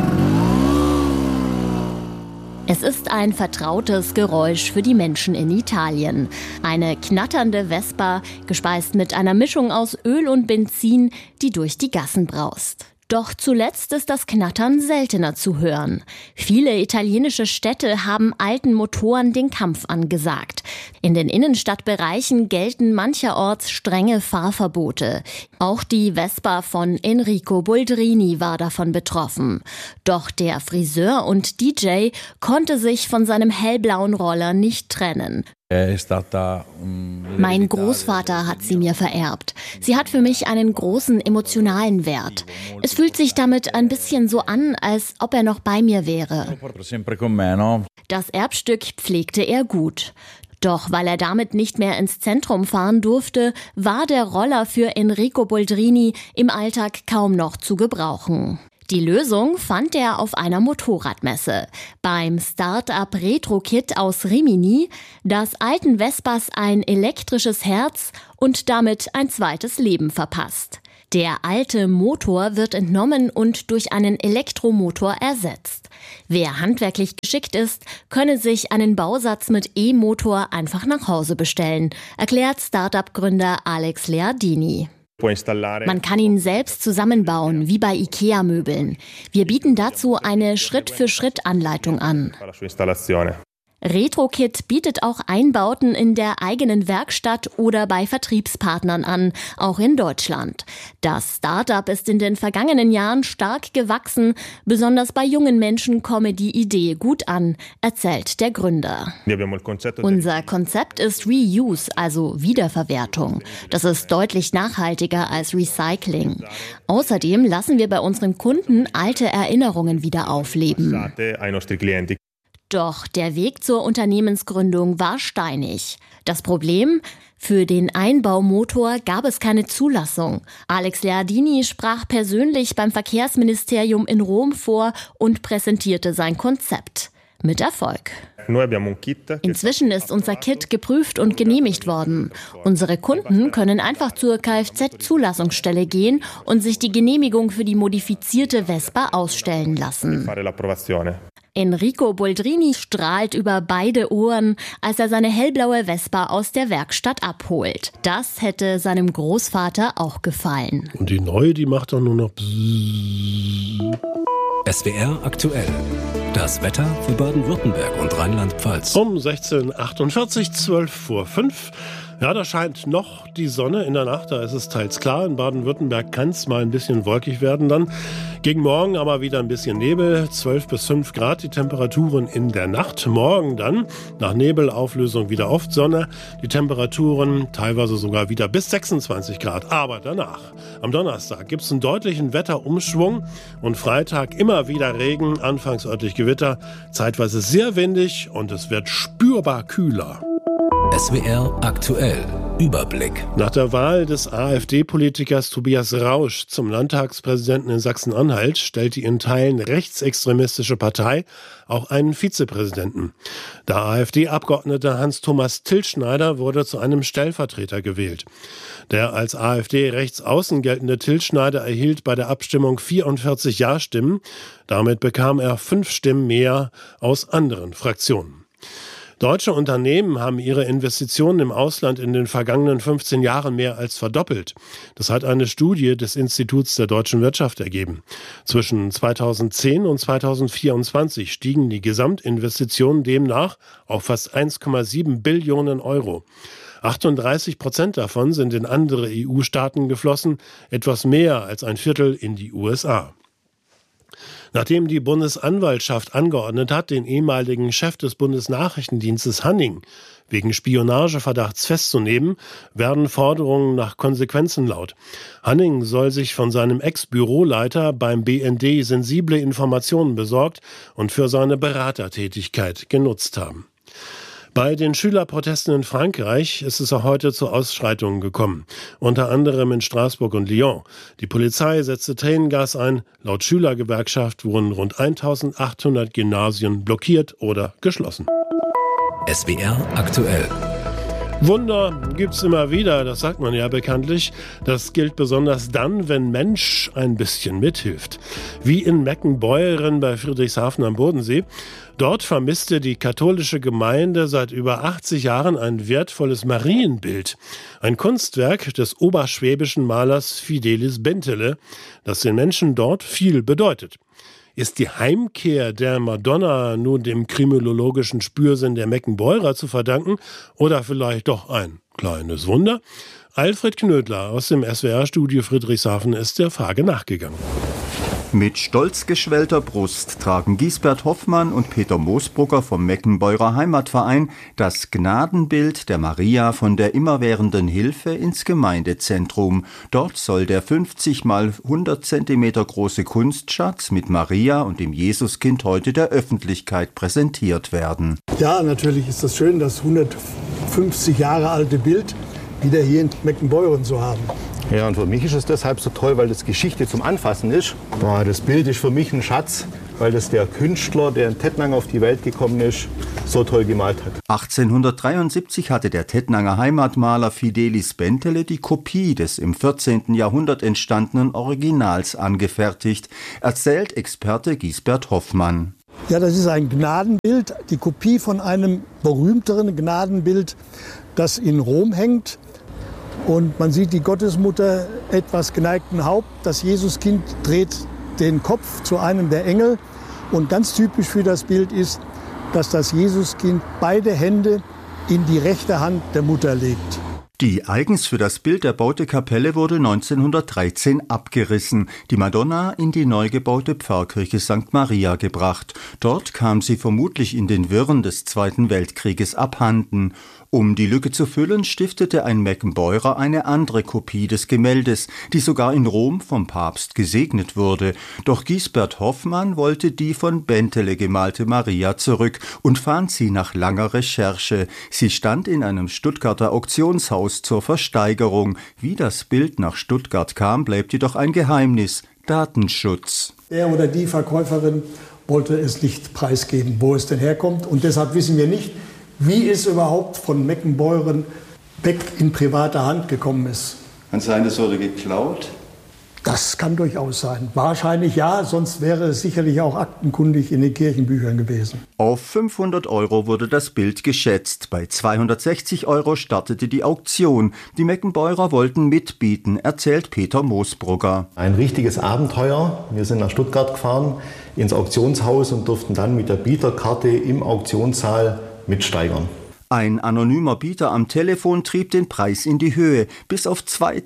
Es ist ein vertrautes Geräusch für die Menschen in Italien. Eine knatternde Vespa, gespeist mit einer Mischung aus Öl und Benzin, die durch die Gassen braust. Doch zuletzt ist das Knattern seltener zu hören. Viele italienische Städte haben alten Motoren den Kampf angesagt. In den Innenstadtbereichen gelten mancherorts strenge Fahrverbote. Auch die Vespa von Enrico Boldrini war davon betroffen. Doch der Friseur und DJ konnte sich von seinem hellblauen Roller nicht trennen. Mein Großvater hat sie mir vererbt. Sie hat für mich einen großen emotionalen Wert. Es fühlt sich damit ein bisschen so an, als ob er noch bei mir wäre. Das Erbstück pflegte er gut. Doch weil er damit nicht mehr ins Zentrum fahren durfte, war der Roller für Enrico Boldrini im Alltag kaum noch zu gebrauchen. Die Lösung fand er auf einer Motorradmesse. Beim Start-up Retro-Kit aus Rimini, das alten Vespas ein elektrisches Herz und damit ein zweites Leben verpasst. Der alte Motor wird entnommen und durch einen Elektromotor ersetzt. Wer handwerklich geschickt ist, könne sich einen Bausatz mit E-Motor einfach nach Hause bestellen, erklärt Start-up-Gründer Alex Leardini. Man kann ihn selbst zusammenbauen, wie bei IKEA-Möbeln. Wir bieten dazu eine Schritt-für-Schritt-Anleitung an. RetroKit bietet auch Einbauten in der eigenen Werkstatt oder bei Vertriebspartnern an, auch in Deutschland. Das Startup ist in den vergangenen Jahren stark gewachsen. Besonders bei jungen Menschen komme die Idee gut an, erzählt der Gründer. Unser Konzept ist Reuse, also Wiederverwertung. Das ist deutlich nachhaltiger als Recycling. Außerdem lassen wir bei unseren Kunden alte Erinnerungen wieder aufleben. Doch der Weg zur Unternehmensgründung war steinig. Das Problem? Für den Einbaumotor gab es keine Zulassung. Alex Leardini sprach persönlich beim Verkehrsministerium in Rom vor und präsentierte sein Konzept. Mit Erfolg. Inzwischen ist unser Kit geprüft und genehmigt worden. Unsere Kunden können einfach zur Kfz-Zulassungsstelle gehen und sich die Genehmigung für die modifizierte Vespa ausstellen lassen. Enrico Boldrini strahlt über beide Ohren, als er seine hellblaue Vespa aus der Werkstatt abholt. Das hätte seinem Großvater auch gefallen. Und die neue, die macht doch nur noch Bzzz. SWR aktuell. Das Wetter für Baden-Württemberg und Rheinland-Pfalz. Um 16:48, 12:05. Ja, da scheint noch die Sonne in der Nacht, da ist es teils klar. In Baden-Württemberg kann es mal ein bisschen wolkig werden dann. Gegen morgen aber wieder ein bisschen Nebel, 12 bis 5 Grad die Temperaturen in der Nacht. Morgen dann, nach Nebelauflösung wieder oft Sonne, die Temperaturen teilweise sogar wieder bis 26 Grad. Aber danach, am Donnerstag, gibt es einen deutlichen Wetterumschwung und Freitag immer wieder Regen, anfangs örtlich Gewitter, zeitweise sehr windig und es wird spürbar kühler. SWR aktuell. Überblick. Nach der Wahl des AfD-Politikers Tobias Rausch zum Landtagspräsidenten in Sachsen-Anhalt stellt die in Teilen rechtsextremistische Partei auch einen Vizepräsidenten. Der AfD-Abgeordnete Hans-Thomas Tilschneider wurde zu einem Stellvertreter gewählt. Der als AfD-Rechtsaußen geltende Tilschneider erhielt bei der Abstimmung 44 Ja-Stimmen. Damit bekam er 5 Stimmen mehr aus anderen Fraktionen. Deutsche Unternehmen haben ihre Investitionen im Ausland in den vergangenen 15 Jahren mehr als verdoppelt. Das hat eine Studie des Instituts der deutschen Wirtschaft ergeben. Zwischen 2010 und 2024 stiegen die Gesamtinvestitionen demnach auf fast 1,7 Billionen Euro. 38% davon sind in andere EU-Staaten geflossen, etwas mehr als ein Viertel in die USA. Nachdem die Bundesanwaltschaft angeordnet hat, den ehemaligen Chef des Bundesnachrichtendienstes Hanning wegen Spionageverdachts festzunehmen, werden Forderungen nach Konsequenzen laut. Hanning soll sich von seinem Ex-Büroleiter beim BND sensible Informationen besorgt und für seine Beratertätigkeit genutzt haben. Bei den Schülerprotesten in Frankreich ist es auch heute zu Ausschreitungen gekommen, unter anderem in Straßburg und Lyon. Die Polizei setzte Tränengas ein. Laut Schülergewerkschaft wurden rund 1800 Gymnasien blockiert oder geschlossen. SWR aktuell. Wunder gibt's immer wieder, das sagt man ja bekanntlich. Das gilt besonders dann, wenn Mensch ein bisschen mithilft. Wie in Meckenbeuren bei Friedrichshafen am Bodensee. Dort vermisste die katholische Gemeinde seit über 80 Jahren ein wertvolles Marienbild. Ein Kunstwerk des oberschwäbischen Malers Fidelis Bentele, das den Menschen dort viel bedeutet. Ist die Heimkehr der Madonna nun dem kriminologischen Spürsinn der Meckenbeurer zu verdanken oder vielleicht doch ein kleines Wunder? Alfred Knödler aus dem SWR-Studio Friedrichshafen ist der Frage nachgegangen. Mit stolz geschwellter Brust tragen Gisbert Hoffmann und Peter Moosbrugger vom Meckenbeurer Heimatverein das Gnadenbild der Maria von der Immerwährenden Hilfe ins Gemeindezentrum. Dort soll der 50 mal 100 Zentimeter große Kunstschatz mit Maria und dem Jesuskind heute der Öffentlichkeit präsentiert werden. Ja, natürlich ist das schön, das 150 Jahre alte Bild wieder hier in Meckenbeuren zu haben. Ja, und für mich ist es deshalb so toll, weil das Geschichte zum Anfassen ist. Das Bild ist für mich ein Schatz, weil das der Künstler, der in Tettnang auf die Welt gekommen ist, so toll gemalt hat. 1873 hatte der Tettnanger Heimatmaler Fidelis Bentele die Kopie des im 14. Jahrhundert entstandenen Originals angefertigt, erzählt Experte Gisbert Hoffmann. Ja, das ist ein Gnadenbild, die Kopie von einem berühmteren Gnadenbild, das in Rom hängt. Und man sieht die Gottesmutter etwas geneigten Haupt. Das Jesuskind dreht den Kopf zu einem der Engel. Und ganz typisch für das Bild ist, dass das Jesuskind beide Hände in die rechte Hand der Mutter legt. Die eigens für das Bild erbaute Kapelle wurde 1913 abgerissen, die Madonna in die neu gebaute Pfarrkirche St. Maria gebracht. Dort kam sie vermutlich in den Wirren des Zweiten Weltkrieges abhanden. Um die Lücke zu füllen, stiftete ein Meckenbeurer eine andere Kopie des Gemäldes, die sogar in Rom vom Papst gesegnet wurde. Doch Gisbert Hoffmann wollte die von Bentele gemalte Maria zurück und fand sie nach langer Recherche. Sie stand in einem Stuttgarter Auktionshaus zur Versteigerung. Wie das Bild nach Stuttgart kam, bleibt jedoch ein Geheimnis: Datenschutz. Der oder die Verkäuferin wollte es nicht preisgeben, wo es denn herkommt. Und deshalb wissen wir nicht, wie es überhaupt von Meckenbeuren weg in private Hand gekommen ist. Kann sein, es wurde geklaut? Das kann durchaus sein. Wahrscheinlich ja, sonst wäre es sicherlich auch aktenkundig in den Kirchenbüchern gewesen. Auf 500 € wurde das Bild geschätzt. Bei 260 € startete die Auktion. Die Meckenbeurer wollten mitbieten, erzählt Peter Moosbrugger. Ein richtiges Abenteuer. Wir sind nach Stuttgart gefahren, ins Auktionshaus und durften dann mit der Bieterkarte im Auktionssaal mitsteigern. Ein anonymer Bieter am Telefon trieb den Preis in die Höhe, bis auf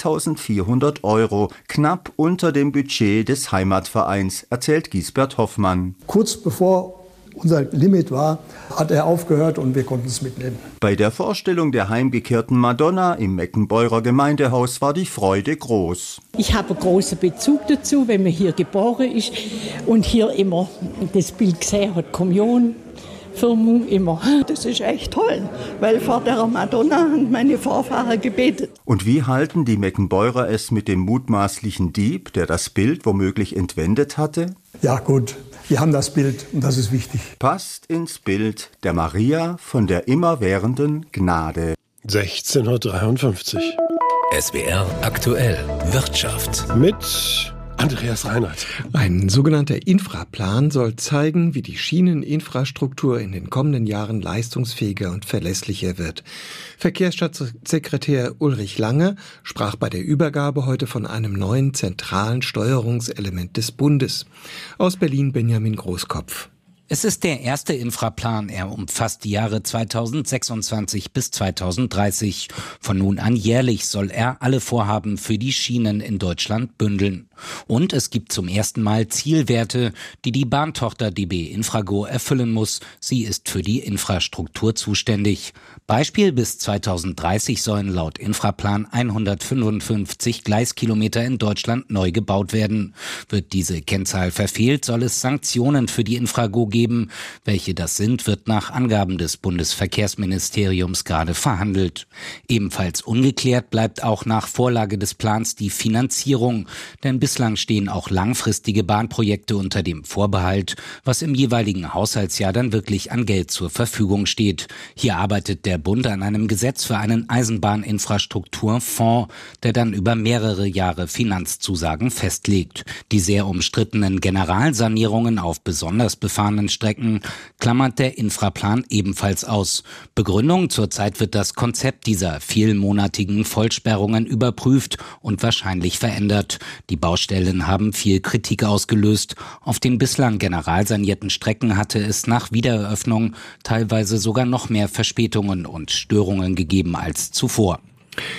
2.400 €, knapp unter dem Budget des Heimatvereins, erzählt Gisbert Hoffmann. Kurz bevor unser Limit war, hat er aufgehört und wir konnten es mitnehmen. Bei der Vorstellung der heimgekehrten Madonna im Meckenbeurer Gemeindehaus war die Freude groß. Ich habe einen großen Bezug dazu, wenn man hier geboren ist und hier immer das Bild gesehen hat, Kommunion. Firmung immer. Das ist echt toll, weil vor der Madonna haben meine Vorfahren gebetet. Und wie halten die Meckenbeurer es mit dem mutmaßlichen Dieb, der das Bild womöglich entwendet hatte? Ja gut, wir haben das Bild und das ist wichtig. Passt ins Bild der Maria von der immerwährenden Gnade. 16:53 Uhr. SWR aktuell Wirtschaft. Mit Andreas Reinhardt. Ein sogenannter Infraplan soll zeigen, wie die Schieneninfrastruktur in den kommenden Jahren leistungsfähiger und verlässlicher wird. Verkehrsstaatssekretär Ulrich Lange sprach bei der Übergabe heute von einem neuen zentralen Steuerungselement des Bundes. Aus Berlin Benjamin Großkopf. Es ist der erste Infraplan. Er umfasst die Jahre 2026 bis 2030. Von nun an jährlich soll er alle Vorhaben für die Schienen in Deutschland bündeln. Und es gibt zum ersten Mal Zielwerte, die die Bahntochter DB Infrago erfüllen muss. Sie ist für die Infrastruktur zuständig. Beispiel: bis 2030 sollen laut Infraplan 155 Gleiskilometer in Deutschland neu gebaut werden. Wird diese Kennzahl verfehlt, soll es Sanktionen für die Infrago geben. Welche das sind, wird nach Angaben des Bundesverkehrsministeriums gerade verhandelt. Ebenfalls ungeklärt bleibt auch nach Vorlage des Plans die Finanzierung. Denn bislang stehen auch langfristige Bahnprojekte unter dem Vorbehalt, was im jeweiligen Haushaltsjahr dann wirklich an Geld zur Verfügung steht. Hier arbeitet der Bund an einem Gesetz für einen Eisenbahninfrastrukturfonds, der dann über mehrere Jahre Finanzzusagen festlegt. Die sehr umstrittenen Generalsanierungen auf besonders befahrenen Strecken klammert der Infraplan ebenfalls aus. Begründung: zurzeit wird das Konzept dieser vielmonatigen Vollsperrungen überprüft und wahrscheinlich verändert. Die Baustellen haben viel Kritik ausgelöst. Auf den bislang generalsanierten Strecken hatte es nach Wiedereröffnung teilweise sogar noch mehr Verspätungen und Störungen gegeben als zuvor.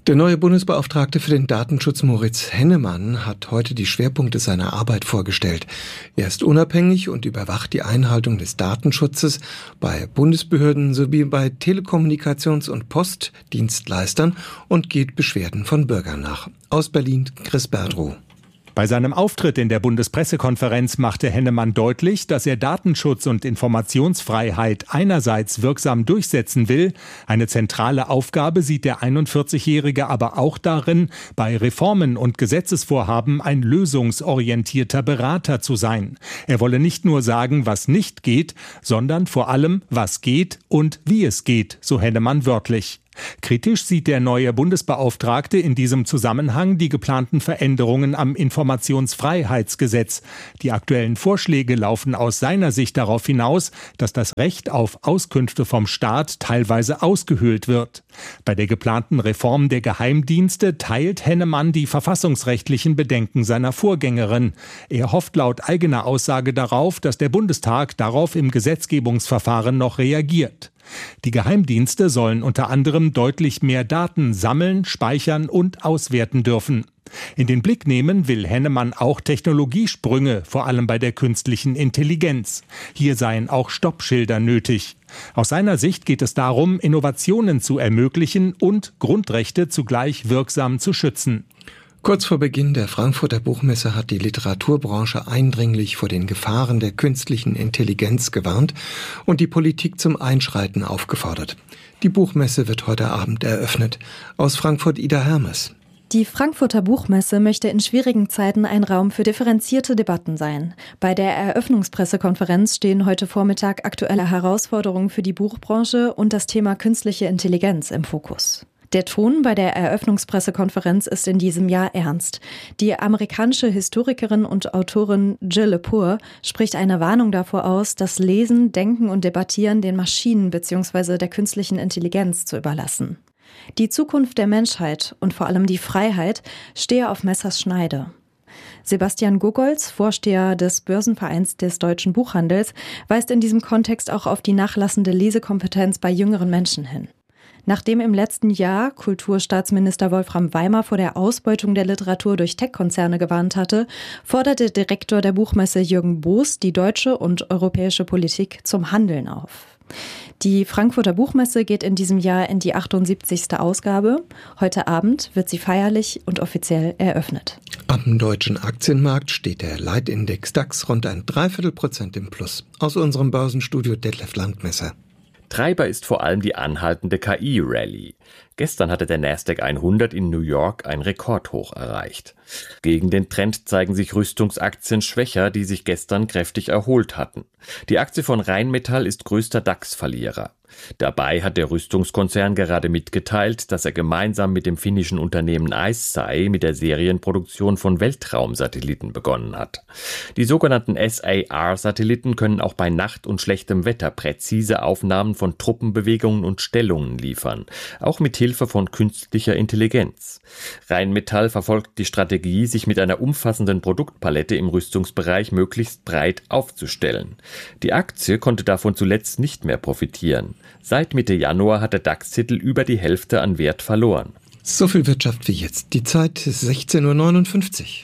Der neue Bundesbeauftragte für den Datenschutz Moritz Hennemann hat heute die Schwerpunkte seiner Arbeit vorgestellt. Er ist unabhängig und überwacht die Einhaltung des Datenschutzes bei Bundesbehörden sowie bei Telekommunikations- und Postdienstleistern und geht Beschwerden von Bürgern nach. Aus Berlin Chris Berdrow. Bei seinem Auftritt in der Bundespressekonferenz machte Hennemann deutlich, dass er Datenschutz und Informationsfreiheit einerseits wirksam durchsetzen will. Eine zentrale Aufgabe sieht der 41-Jährige aber auch darin, bei Reformen und Gesetzesvorhaben ein lösungsorientierter Berater zu sein. Er wolle nicht nur sagen, was nicht geht, sondern vor allem, was geht und wie es geht, so Hennemann wörtlich. Kritisch sieht der neue Bundesbeauftragte in diesem Zusammenhang die geplanten Veränderungen am Informationsfreiheitsgesetz. Die aktuellen Vorschläge laufen aus seiner Sicht darauf hinaus, dass das Recht auf Auskünfte vom Staat teilweise ausgehöhlt wird. Bei der geplanten Reform der Geheimdienste teilt Hennemann die verfassungsrechtlichen Bedenken seiner Vorgängerin. Er hofft laut eigener Aussage darauf, dass der Bundestag darauf im Gesetzgebungsverfahren noch reagiert. Die Geheimdienste sollen unter anderem deutlich mehr Daten sammeln, speichern und auswerten dürfen. In den Blick nehmen will Hennemann auch Technologiesprünge, vor allem bei der künstlichen Intelligenz. Hier seien auch Stoppschilder nötig. Aus seiner Sicht geht es darum, Innovationen zu ermöglichen und Grundrechte zugleich wirksam zu schützen. Kurz vor Beginn der Frankfurter Buchmesse hat die Literaturbranche eindringlich vor den Gefahren der künstlichen Intelligenz gewarnt und die Politik zum Einschreiten aufgefordert. Die Buchmesse wird heute Abend eröffnet. Aus Frankfurt Ida Hermes. Die Frankfurter Buchmesse möchte in schwierigen Zeiten ein Raum für differenzierte Debatten sein. Bei der Eröffnungspressekonferenz stehen heute Vormittag aktuelle Herausforderungen für die Buchbranche und das Thema künstliche Intelligenz im Fokus. Der Ton bei der Eröffnungspressekonferenz ist in diesem Jahr ernst. Die amerikanische Historikerin und Autorin Jill Lepore spricht eine Warnung davor aus, das Lesen, Denken und Debattieren den Maschinen bzw. der künstlichen Intelligenz zu überlassen. Die Zukunft der Menschheit und vor allem die Freiheit stehe auf Messers Schneide. Sebastian Gogolz, Vorsteher des Börsenvereins des deutschen Buchhandels, weist in diesem Kontext auch auf die nachlassende Lesekompetenz bei jüngeren Menschen hin. Nachdem im letzten Jahr Kulturstaatsminister Wolfram Weimar vor der Ausbeutung der Literatur durch Tech-Konzerne gewarnt hatte, forderte Direktor der Buchmesse Jürgen Boos die deutsche und europäische Politik zum Handeln auf. Die Frankfurter Buchmesse geht in diesem Jahr in die 78. Ausgabe. Heute Abend wird sie feierlich und offiziell eröffnet. Am deutschen Aktienmarkt steht der Leitindex DAX rund 0,75% im Plus. Aus unserem Börsenstudio Detlef Landmesser. Treiber ist vor allem die anhaltende KI-Rallye. Gestern hatte der Nasdaq 100 in New York ein Rekordhoch erreicht. Gegen den Trend zeigen sich Rüstungsaktien schwächer, die sich gestern kräftig erholt hatten. Die Aktie von Rheinmetall ist größter DAX-Verlierer. Dabei hat der Rüstungskonzern gerade mitgeteilt, dass er gemeinsam mit dem finnischen Unternehmen ICEYE mit der Serienproduktion von Weltraumsatelliten begonnen hat. Die sogenannten SAR-Satelliten können auch bei Nacht und schlechtem Wetter präzise Aufnahmen von Truppenbewegungen und Stellungen liefern, auch mit Hilfe von künstlicher Intelligenz. Rheinmetall verfolgt die Strategie, sich mit einer umfassenden Produktpalette im Rüstungsbereich möglichst breit aufzustellen. Die Aktie konnte davon zuletzt nicht mehr profitieren. Seit Mitte Januar hat der DAX-Titel über die Hälfte an Wert verloren. So viel Wirtschaft wie jetzt. Die Zeit ist 16:59 Uhr.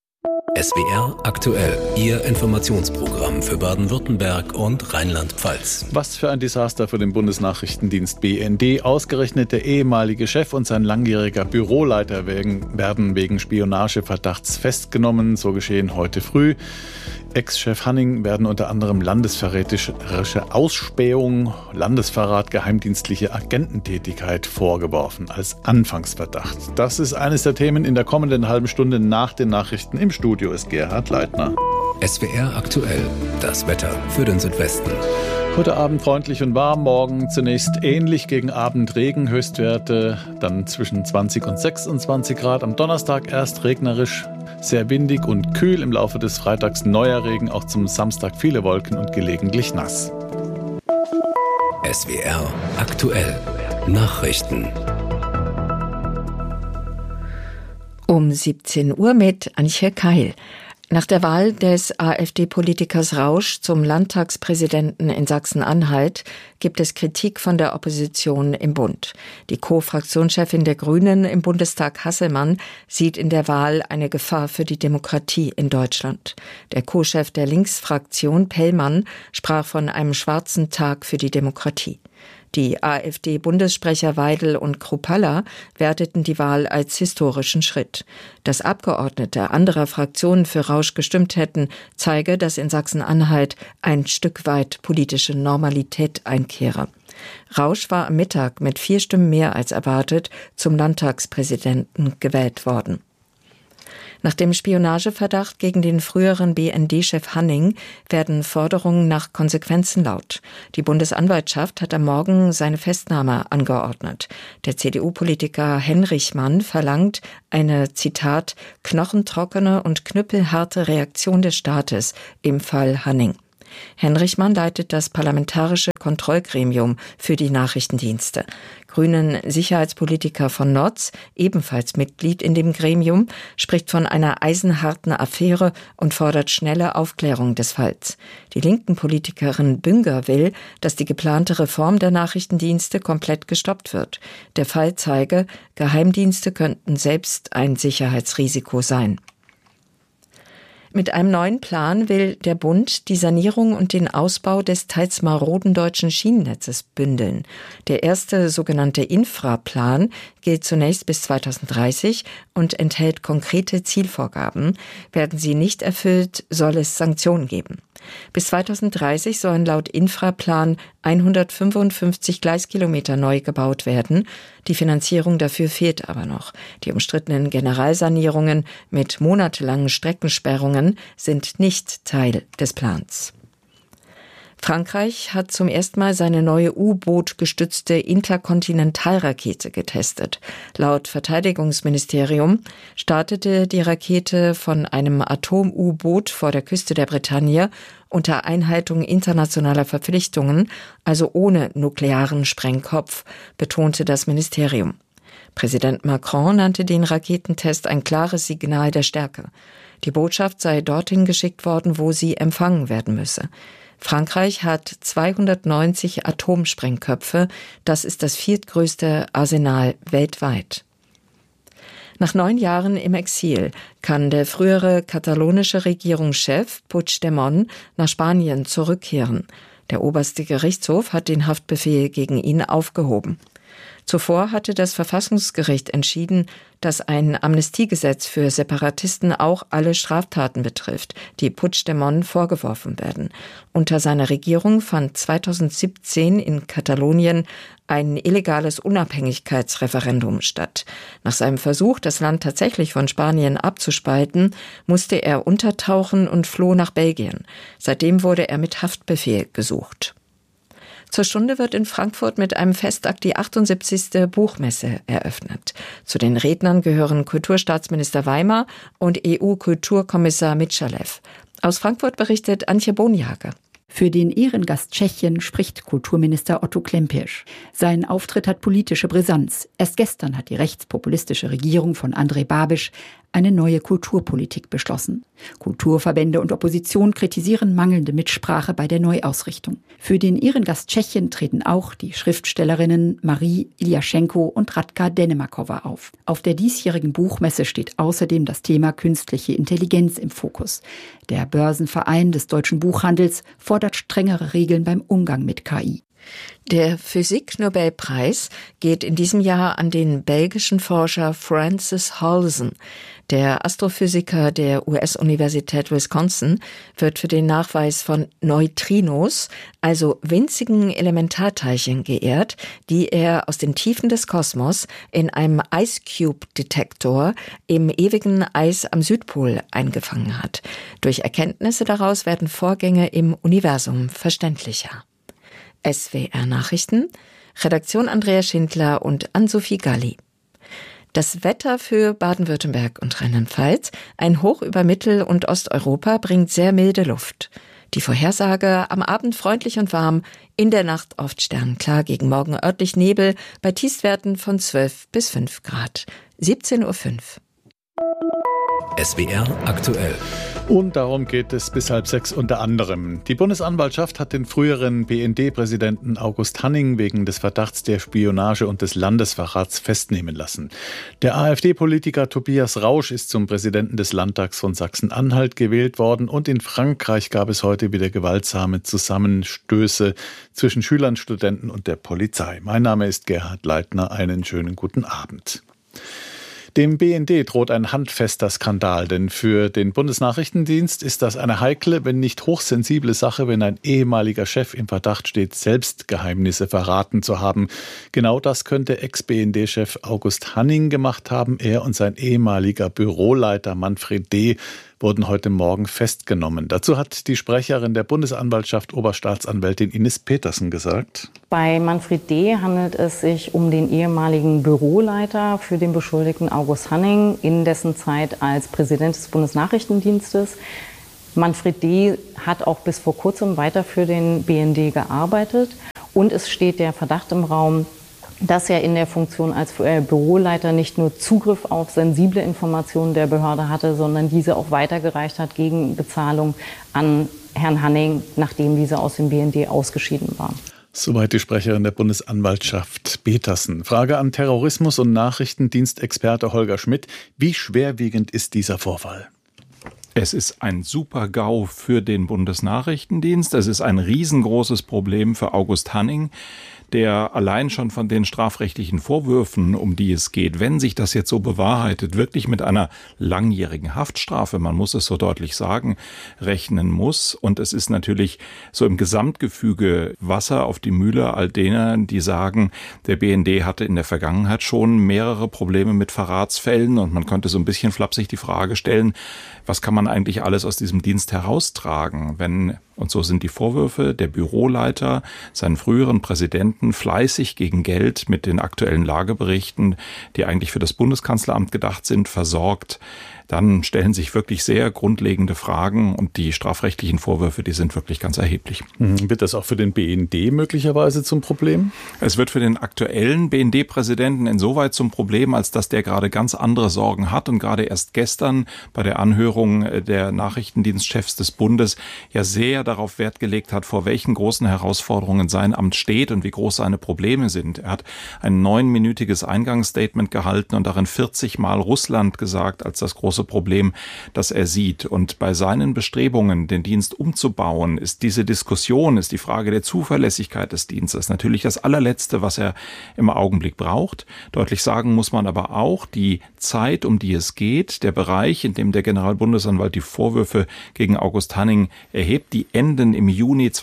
SWR aktuell, Ihr Informationsprogramm für Baden-Württemberg und Rheinland-Pfalz. Was für ein Desaster für den Bundesnachrichtendienst BND. Ausgerechnet der ehemalige Chef und sein langjähriger Büroleiter werden wegen Spionageverdachts festgenommen. So geschehen heute früh. Ex-Chef Hanning werden unter anderem landesverräterische Ausspähung, Landesverrat, geheimdienstliche Agententätigkeit vorgeworfen als Anfangsverdacht. Das ist eines der Themen in der kommenden halben Stunde nach den Nachrichten. Im Studio ist Gerhard Leitner. SWR aktuell, das Wetter für den Südwesten. Heute Abend freundlich und warm, morgen zunächst ähnlich, gegen Abend Regen, Höchstwerte dann zwischen 20 und 26 Grad. Am Donnerstag erst regnerisch, sehr windig und kühl, im Laufe des Freitags neuer Regen, auch zum Samstag viele Wolken und gelegentlich nass. SWR aktuell, Nachrichten. Um 17 Uhr mit Antje Keil. Nach der Wahl des AfD-Politikers Rausch zum Landtagspräsidenten in Sachsen-Anhalt gibt es Kritik von der Opposition im Bund. Die Co-Fraktionschefin der Grünen im Bundestag, Hasselmann, sieht in der Wahl eine Gefahr für die Demokratie in Deutschland. Der Co-Chef der Linksfraktion, Pellmann, sprach von einem schwarzen Tag für die Demokratie. Die AfD-Bundessprecher Weidel und Kruppalla werteten die Wahl als historischen Schritt. Dass Abgeordnete anderer Fraktionen für Rausch gestimmt hätten, zeige, dass in Sachsen-Anhalt ein Stück weit politische Normalität einkehre. Rausch war am Mittag mit 4 Stimmen mehr als erwartet zum Landtagspräsidenten gewählt worden. Nach dem Spionageverdacht gegen den früheren BND-Chef Hanning werden Forderungen nach Konsequenzen laut. Die Bundesanwaltschaft hat am Morgen seine Festnahme angeordnet. Der CDU-Politiker Henrichmann verlangt eine, Zitat, knochentrockene und knüppelharte Reaktion des Staates im Fall Hanning. Henrichmann leitet das Parlamentarische Kontrollgremium für die Nachrichtendienste. Grünen Sicherheitspolitiker von Notz, ebenfalls Mitglied in dem Gremium, spricht von einer eisenharten Affäre und fordert schnelle Aufklärung des Falls. Die linken Politikerin Bünger will, dass die geplante Reform der Nachrichtendienste komplett gestoppt wird. Der Fall zeige, Geheimdienste könnten selbst ein Sicherheitsrisiko sein. Mit einem neuen Plan will der Bund die Sanierung und den Ausbau des teils maroden deutschen Schienennetzes bündeln. Der erste sogenannte Infraplan gilt zunächst bis 2030 und enthält konkrete Zielvorgaben. Werden sie nicht erfüllt, soll es Sanktionen geben. Bis 2030 sollen laut Infraplan 155 Gleiskilometer neu gebaut werden. Die Finanzierung dafür fehlt aber noch. Die umstrittenen Generalsanierungen mit monatelangen Streckensperrungen sind nicht Teil des Plans. Frankreich hat zum ersten Mal seine neue U-Boot-gestützte Interkontinentalrakete getestet. Laut Verteidigungsministerium startete die Rakete von einem Atom-U-Boot vor der Küste der Bretagne unter Einhaltung internationaler Verpflichtungen, also ohne nuklearen Sprengkopf, betonte das Ministerium. Präsident Macron nannte den Raketentest ein klares Signal der Stärke. Die Botschaft sei dorthin geschickt worden, wo sie empfangen werden müsse. Frankreich hat 290 Atomsprengköpfe. Das ist das 4. größte Arsenal weltweit. Nach 9 Jahren im Exil kann der frühere katalonische Regierungschef Puigdemont nach Spanien zurückkehren. Der oberste Gerichtshof hat den Haftbefehl gegen ihn aufgehoben. Zuvor hatte das Verfassungsgericht entschieden, dass ein Amnestiegesetz für Separatisten auch alle Straftaten betrifft, die Puigdemont vorgeworfen werden. Unter seiner Regierung fand 2017 in Katalonien ein illegales Unabhängigkeitsreferendum statt. Nach seinem Versuch, das Land tatsächlich von Spanien abzuspalten, musste er untertauchen und floh nach Belgien. Seitdem wurde er mit Haftbefehl gesucht. Zur Stunde wird in Frankfurt mit einem Festakt die 78. Buchmesse eröffnet. Zu den Rednern gehören Kulturstaatsminister Weimer und EU-Kulturkommissar Mitscherlev. Aus Frankfurt berichtet Antje Bonjage. Für den Ehrengast Tschechien spricht Kulturminister Otto Klempesch. Sein Auftritt hat politische Brisanz. Erst gestern hat die rechtspopulistische Regierung von Andrej Babiš eine neue Kulturpolitik beschlossen. Kulturverbände und Opposition kritisieren mangelnde Mitsprache bei der Neuausrichtung. Für den Ehrengast Tschechien treten auch die Schriftstellerinnen Marie Iljaschenko und Radka Denemakova auf. Auf der diesjährigen Buchmesse steht außerdem das Thema künstliche Intelligenz im Fokus. Der Börsenverein des deutschen Buchhandels fordert strengere Regeln beim Umgang mit KI. Der Physik-Nobelpreis geht in diesem Jahr an den belgischen Forscher Francis Halsen. Der Astrophysiker der US-Universität Wisconsin wird für den Nachweis von Neutrinos, also winzigen Elementarteilchen, geehrt, die er aus den Tiefen des Kosmos in einem Ice Cube-Detektor im ewigen Eis am Südpol eingefangen hat. Durch Erkenntnisse daraus werden Vorgänge im Universum verständlicher. SWR Nachrichten, Redaktion Andrea Schindler und Ann-Sophie Galli. Das Wetter für Baden-Württemberg und Rheinland-Pfalz: ein Hoch über Mittel- und Osteuropa bringt sehr milde Luft. Die Vorhersage: am Abend freundlich und warm, in der Nacht oft sternenklar, gegen Morgen örtlich Nebel, bei Tiefstwerten von 12 bis 5 Grad. 17:05 Uhr. SWR aktuell. Und darum geht es bis 5:30 unter anderem. Die Bundesanwaltschaft hat den früheren BND-Präsidenten August Hanning wegen des Verdachts der Spionage und des Landesverrats festnehmen lassen. Der AfD-Politiker Tobias Rausch ist zum Präsidenten des Landtags von Sachsen-Anhalt gewählt worden und in Frankreich gab es heute wieder gewaltsame Zusammenstöße zwischen Schülern, Studenten und der Polizei. Mein Name ist Gerhard Leitner. Einen schönen guten Abend. Dem BND droht ein handfester Skandal, denn für den Bundesnachrichtendienst ist das eine heikle, wenn nicht hochsensible Sache, wenn ein ehemaliger Chef im Verdacht steht, selbst Geheimnisse verraten zu haben. Genau das könnte Ex-BND-Chef August Hanning gemacht haben. Er und sein ehemaliger Büroleiter Manfred D. wurden heute Morgen festgenommen. Dazu hat die Sprecherin der Bundesanwaltschaft, Oberstaatsanwältin Ines Petersen, gesagt: Bei Manfred D. handelt es sich um den ehemaligen Büroleiter für den Beschuldigten August Hanning in dessen Zeit als Präsident des Bundesnachrichtendienstes. Manfred D. hat auch bis vor kurzem weiter für den BND gearbeitet und es steht der Verdacht im Raum, dass er in der Funktion als Büroleiter nicht nur Zugriff auf sensible Informationen der Behörde hatte, sondern diese auch weitergereicht hat gegen Bezahlung an Herrn Hanning, nachdem dieser aus dem BND ausgeschieden war. Soweit die Sprecherin der Bundesanwaltschaft Petersen. Frage an Terrorismus- und Nachrichtendienstexperte Holger Schmidt. Wie schwerwiegend ist dieser Vorfall? Es ist ein Super-GAU für den Bundesnachrichtendienst. Es ist ein riesengroßes Problem für August Hanning, der allein schon von den strafrechtlichen Vorwürfen, um die es geht, wenn sich das jetzt so bewahrheitet, wirklich mit einer langjährigen Haftstrafe, man muss es so deutlich sagen, rechnen muss. Und es ist natürlich so im Gesamtgefüge Wasser auf die Mühle all derer, die sagen, der BND hatte in der Vergangenheit schon mehrere Probleme mit Verratsfällen und man könnte so ein bisschen flapsig die Frage stellen, was kann man eigentlich alles aus diesem Dienst heraustragen, wenn, und so sind die Vorwürfe, der Büroleiter seinen früheren Präsidenten fleißig gegen Geld mit den aktuellen Lageberichten, die eigentlich für das Bundeskanzleramt gedacht sind, versorgt. Dann stellen sich wirklich sehr grundlegende Fragen und die strafrechtlichen Vorwürfe, die sind wirklich ganz erheblich. Wird das auch für den BND möglicherweise zum Problem? Es wird für den aktuellen BND-Präsidenten insoweit zum Problem, als dass der gerade ganz andere Sorgen hat und gerade erst gestern bei der Anhörung der Nachrichtendienstchefs des Bundes ja sehr darauf Wert gelegt hat, vor welchen großen Herausforderungen sein Amt steht und wie groß seine Probleme sind. Er hat ein 9-minütiges Eingangsstatement gehalten und darin 40 Mal Russland gesagt als das große Problem, das er sieht. Und bei seinen Bestrebungen, den Dienst umzubauen, ist diese Diskussion, ist die Frage der Zuverlässigkeit des Dienstes natürlich das allerletzte, was er im Augenblick braucht. Deutlich sagen muss man aber auch, die Zeit, um die es geht, der Bereich, in dem der Generalbundesanwalt die Vorwürfe gegen August Hanning erhebt, die enden im Juni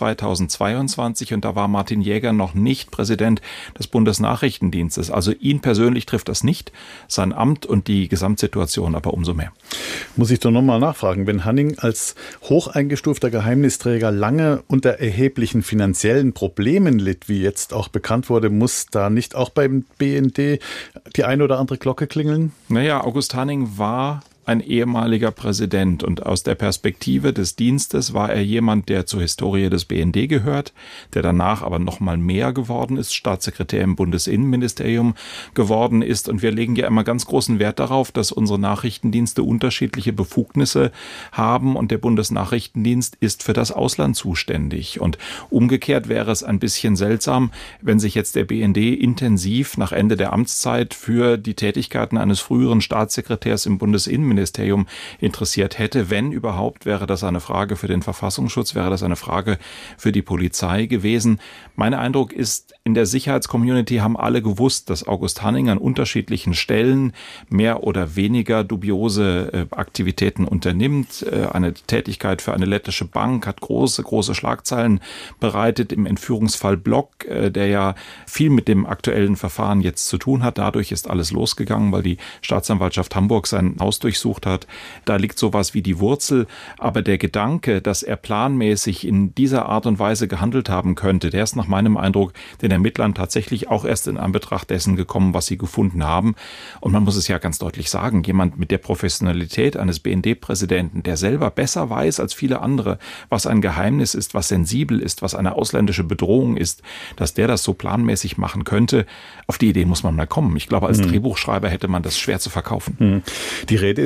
2022 und da war Martin Jäger noch nicht Präsident des Bundesnachrichtendienstes. Also ihn persönlich trifft das nicht, sein Amt und die Gesamtsituation aber umso mehr. Muss ich doch nochmal nachfragen, wenn Hanning als hoch eingestufter Geheimnisträger lange unter erheblichen finanziellen Problemen litt, wie jetzt auch bekannt wurde, muss da nicht auch beim BND die eine oder andere Glocke klingeln? Naja, August Hanning war ein ehemaliger Präsident und aus der Perspektive des Dienstes war er jemand, der zur Historie des BND gehört, der danach aber noch mal mehr geworden ist, Staatssekretär im Bundesinnenministerium geworden ist und wir legen ja immer ganz großen Wert darauf, dass unsere Nachrichtendienste unterschiedliche Befugnisse haben und der Bundesnachrichtendienst ist für das Ausland zuständig und umgekehrt wäre es ein bisschen seltsam, wenn sich jetzt der BND intensiv nach Ende der Amtszeit für die Tätigkeiten eines früheren Staatssekretärs im Bundesinnenministerium interessiert hätte. Wenn überhaupt, wäre das eine Frage für den Verfassungsschutz, wäre das eine Frage für die Polizei gewesen. Mein Eindruck ist, in der Sicherheitscommunity haben alle gewusst, dass August Hanning an unterschiedlichen Stellen mehr oder weniger dubiose Aktivitäten unternimmt. Eine Tätigkeit für eine lettische Bank hat große Schlagzeilen bereitet im Entführungsfall Block, der ja viel mit dem aktuellen Verfahren jetzt zu tun hat. Dadurch ist alles losgegangen, weil die Staatsanwaltschaft Hamburg sein Haus durchsucht hat. Da liegt sowas wie die Wurzel. Aber der Gedanke, dass er planmäßig in dieser Art und Weise gehandelt haben könnte, der ist nach meinem Eindruck den Ermittlern tatsächlich auch erst in Anbetracht dessen gekommen, was sie gefunden haben. Und man muss es ja ganz deutlich sagen, jemand mit der Professionalität eines BND-Präsidenten, der selber besser weiß als viele andere, was ein Geheimnis ist, was sensibel ist, was eine ausländische Bedrohung ist, dass der das so planmäßig machen könnte, auf die Idee muss man mal kommen. Ich glaube, als Drehbuchschreiber hätte man das schwer zu verkaufen. Die Rede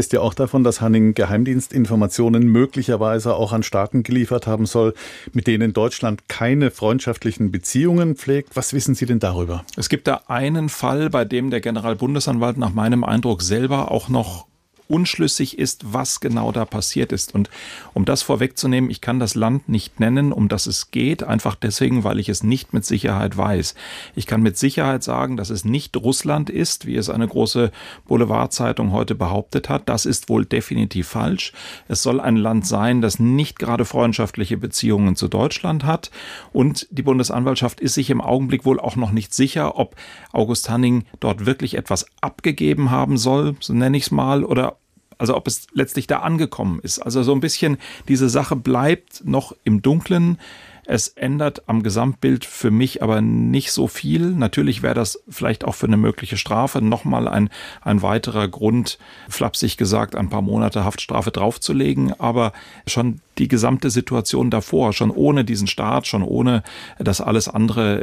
wisst ja auch davon, dass Hanning Geheimdienstinformationen möglicherweise auch an Staaten geliefert haben soll, mit denen Deutschland keine freundschaftlichen Beziehungen pflegt. Was wissen Sie denn darüber? Es gibt da einen Fall, bei dem der Generalbundesanwalt nach meinem Eindruck selber auch noch unschlüssig ist, was genau da passiert ist. Und um das vorwegzunehmen, ich kann das Land nicht nennen, um das es geht, einfach deswegen, weil ich es nicht mit Sicherheit weiß. Ich kann mit Sicherheit sagen, dass es nicht Russland ist, wie es eine große Boulevardzeitung heute behauptet hat. Das ist wohl definitiv falsch. Es soll ein Land sein, das nicht gerade freundschaftliche Beziehungen zu Deutschland hat. Und die Bundesanwaltschaft ist sich im Augenblick wohl auch noch nicht sicher, ob August Hanning dort wirklich etwas abgegeben haben soll, so nenne ich es mal, oder also ob es letztlich da angekommen ist. Also so ein bisschen, diese Sache bleibt noch im Dunkeln. Es ändert am Gesamtbild für mich aber nicht so viel. Natürlich wäre das vielleicht auch für eine mögliche Strafe nochmal ein weiterer Grund, flapsig gesagt, ein paar Monate Haftstrafe draufzulegen. Aber schon die gesamte Situation davor, schon ohne diesen Staat, schon ohne das alles andere,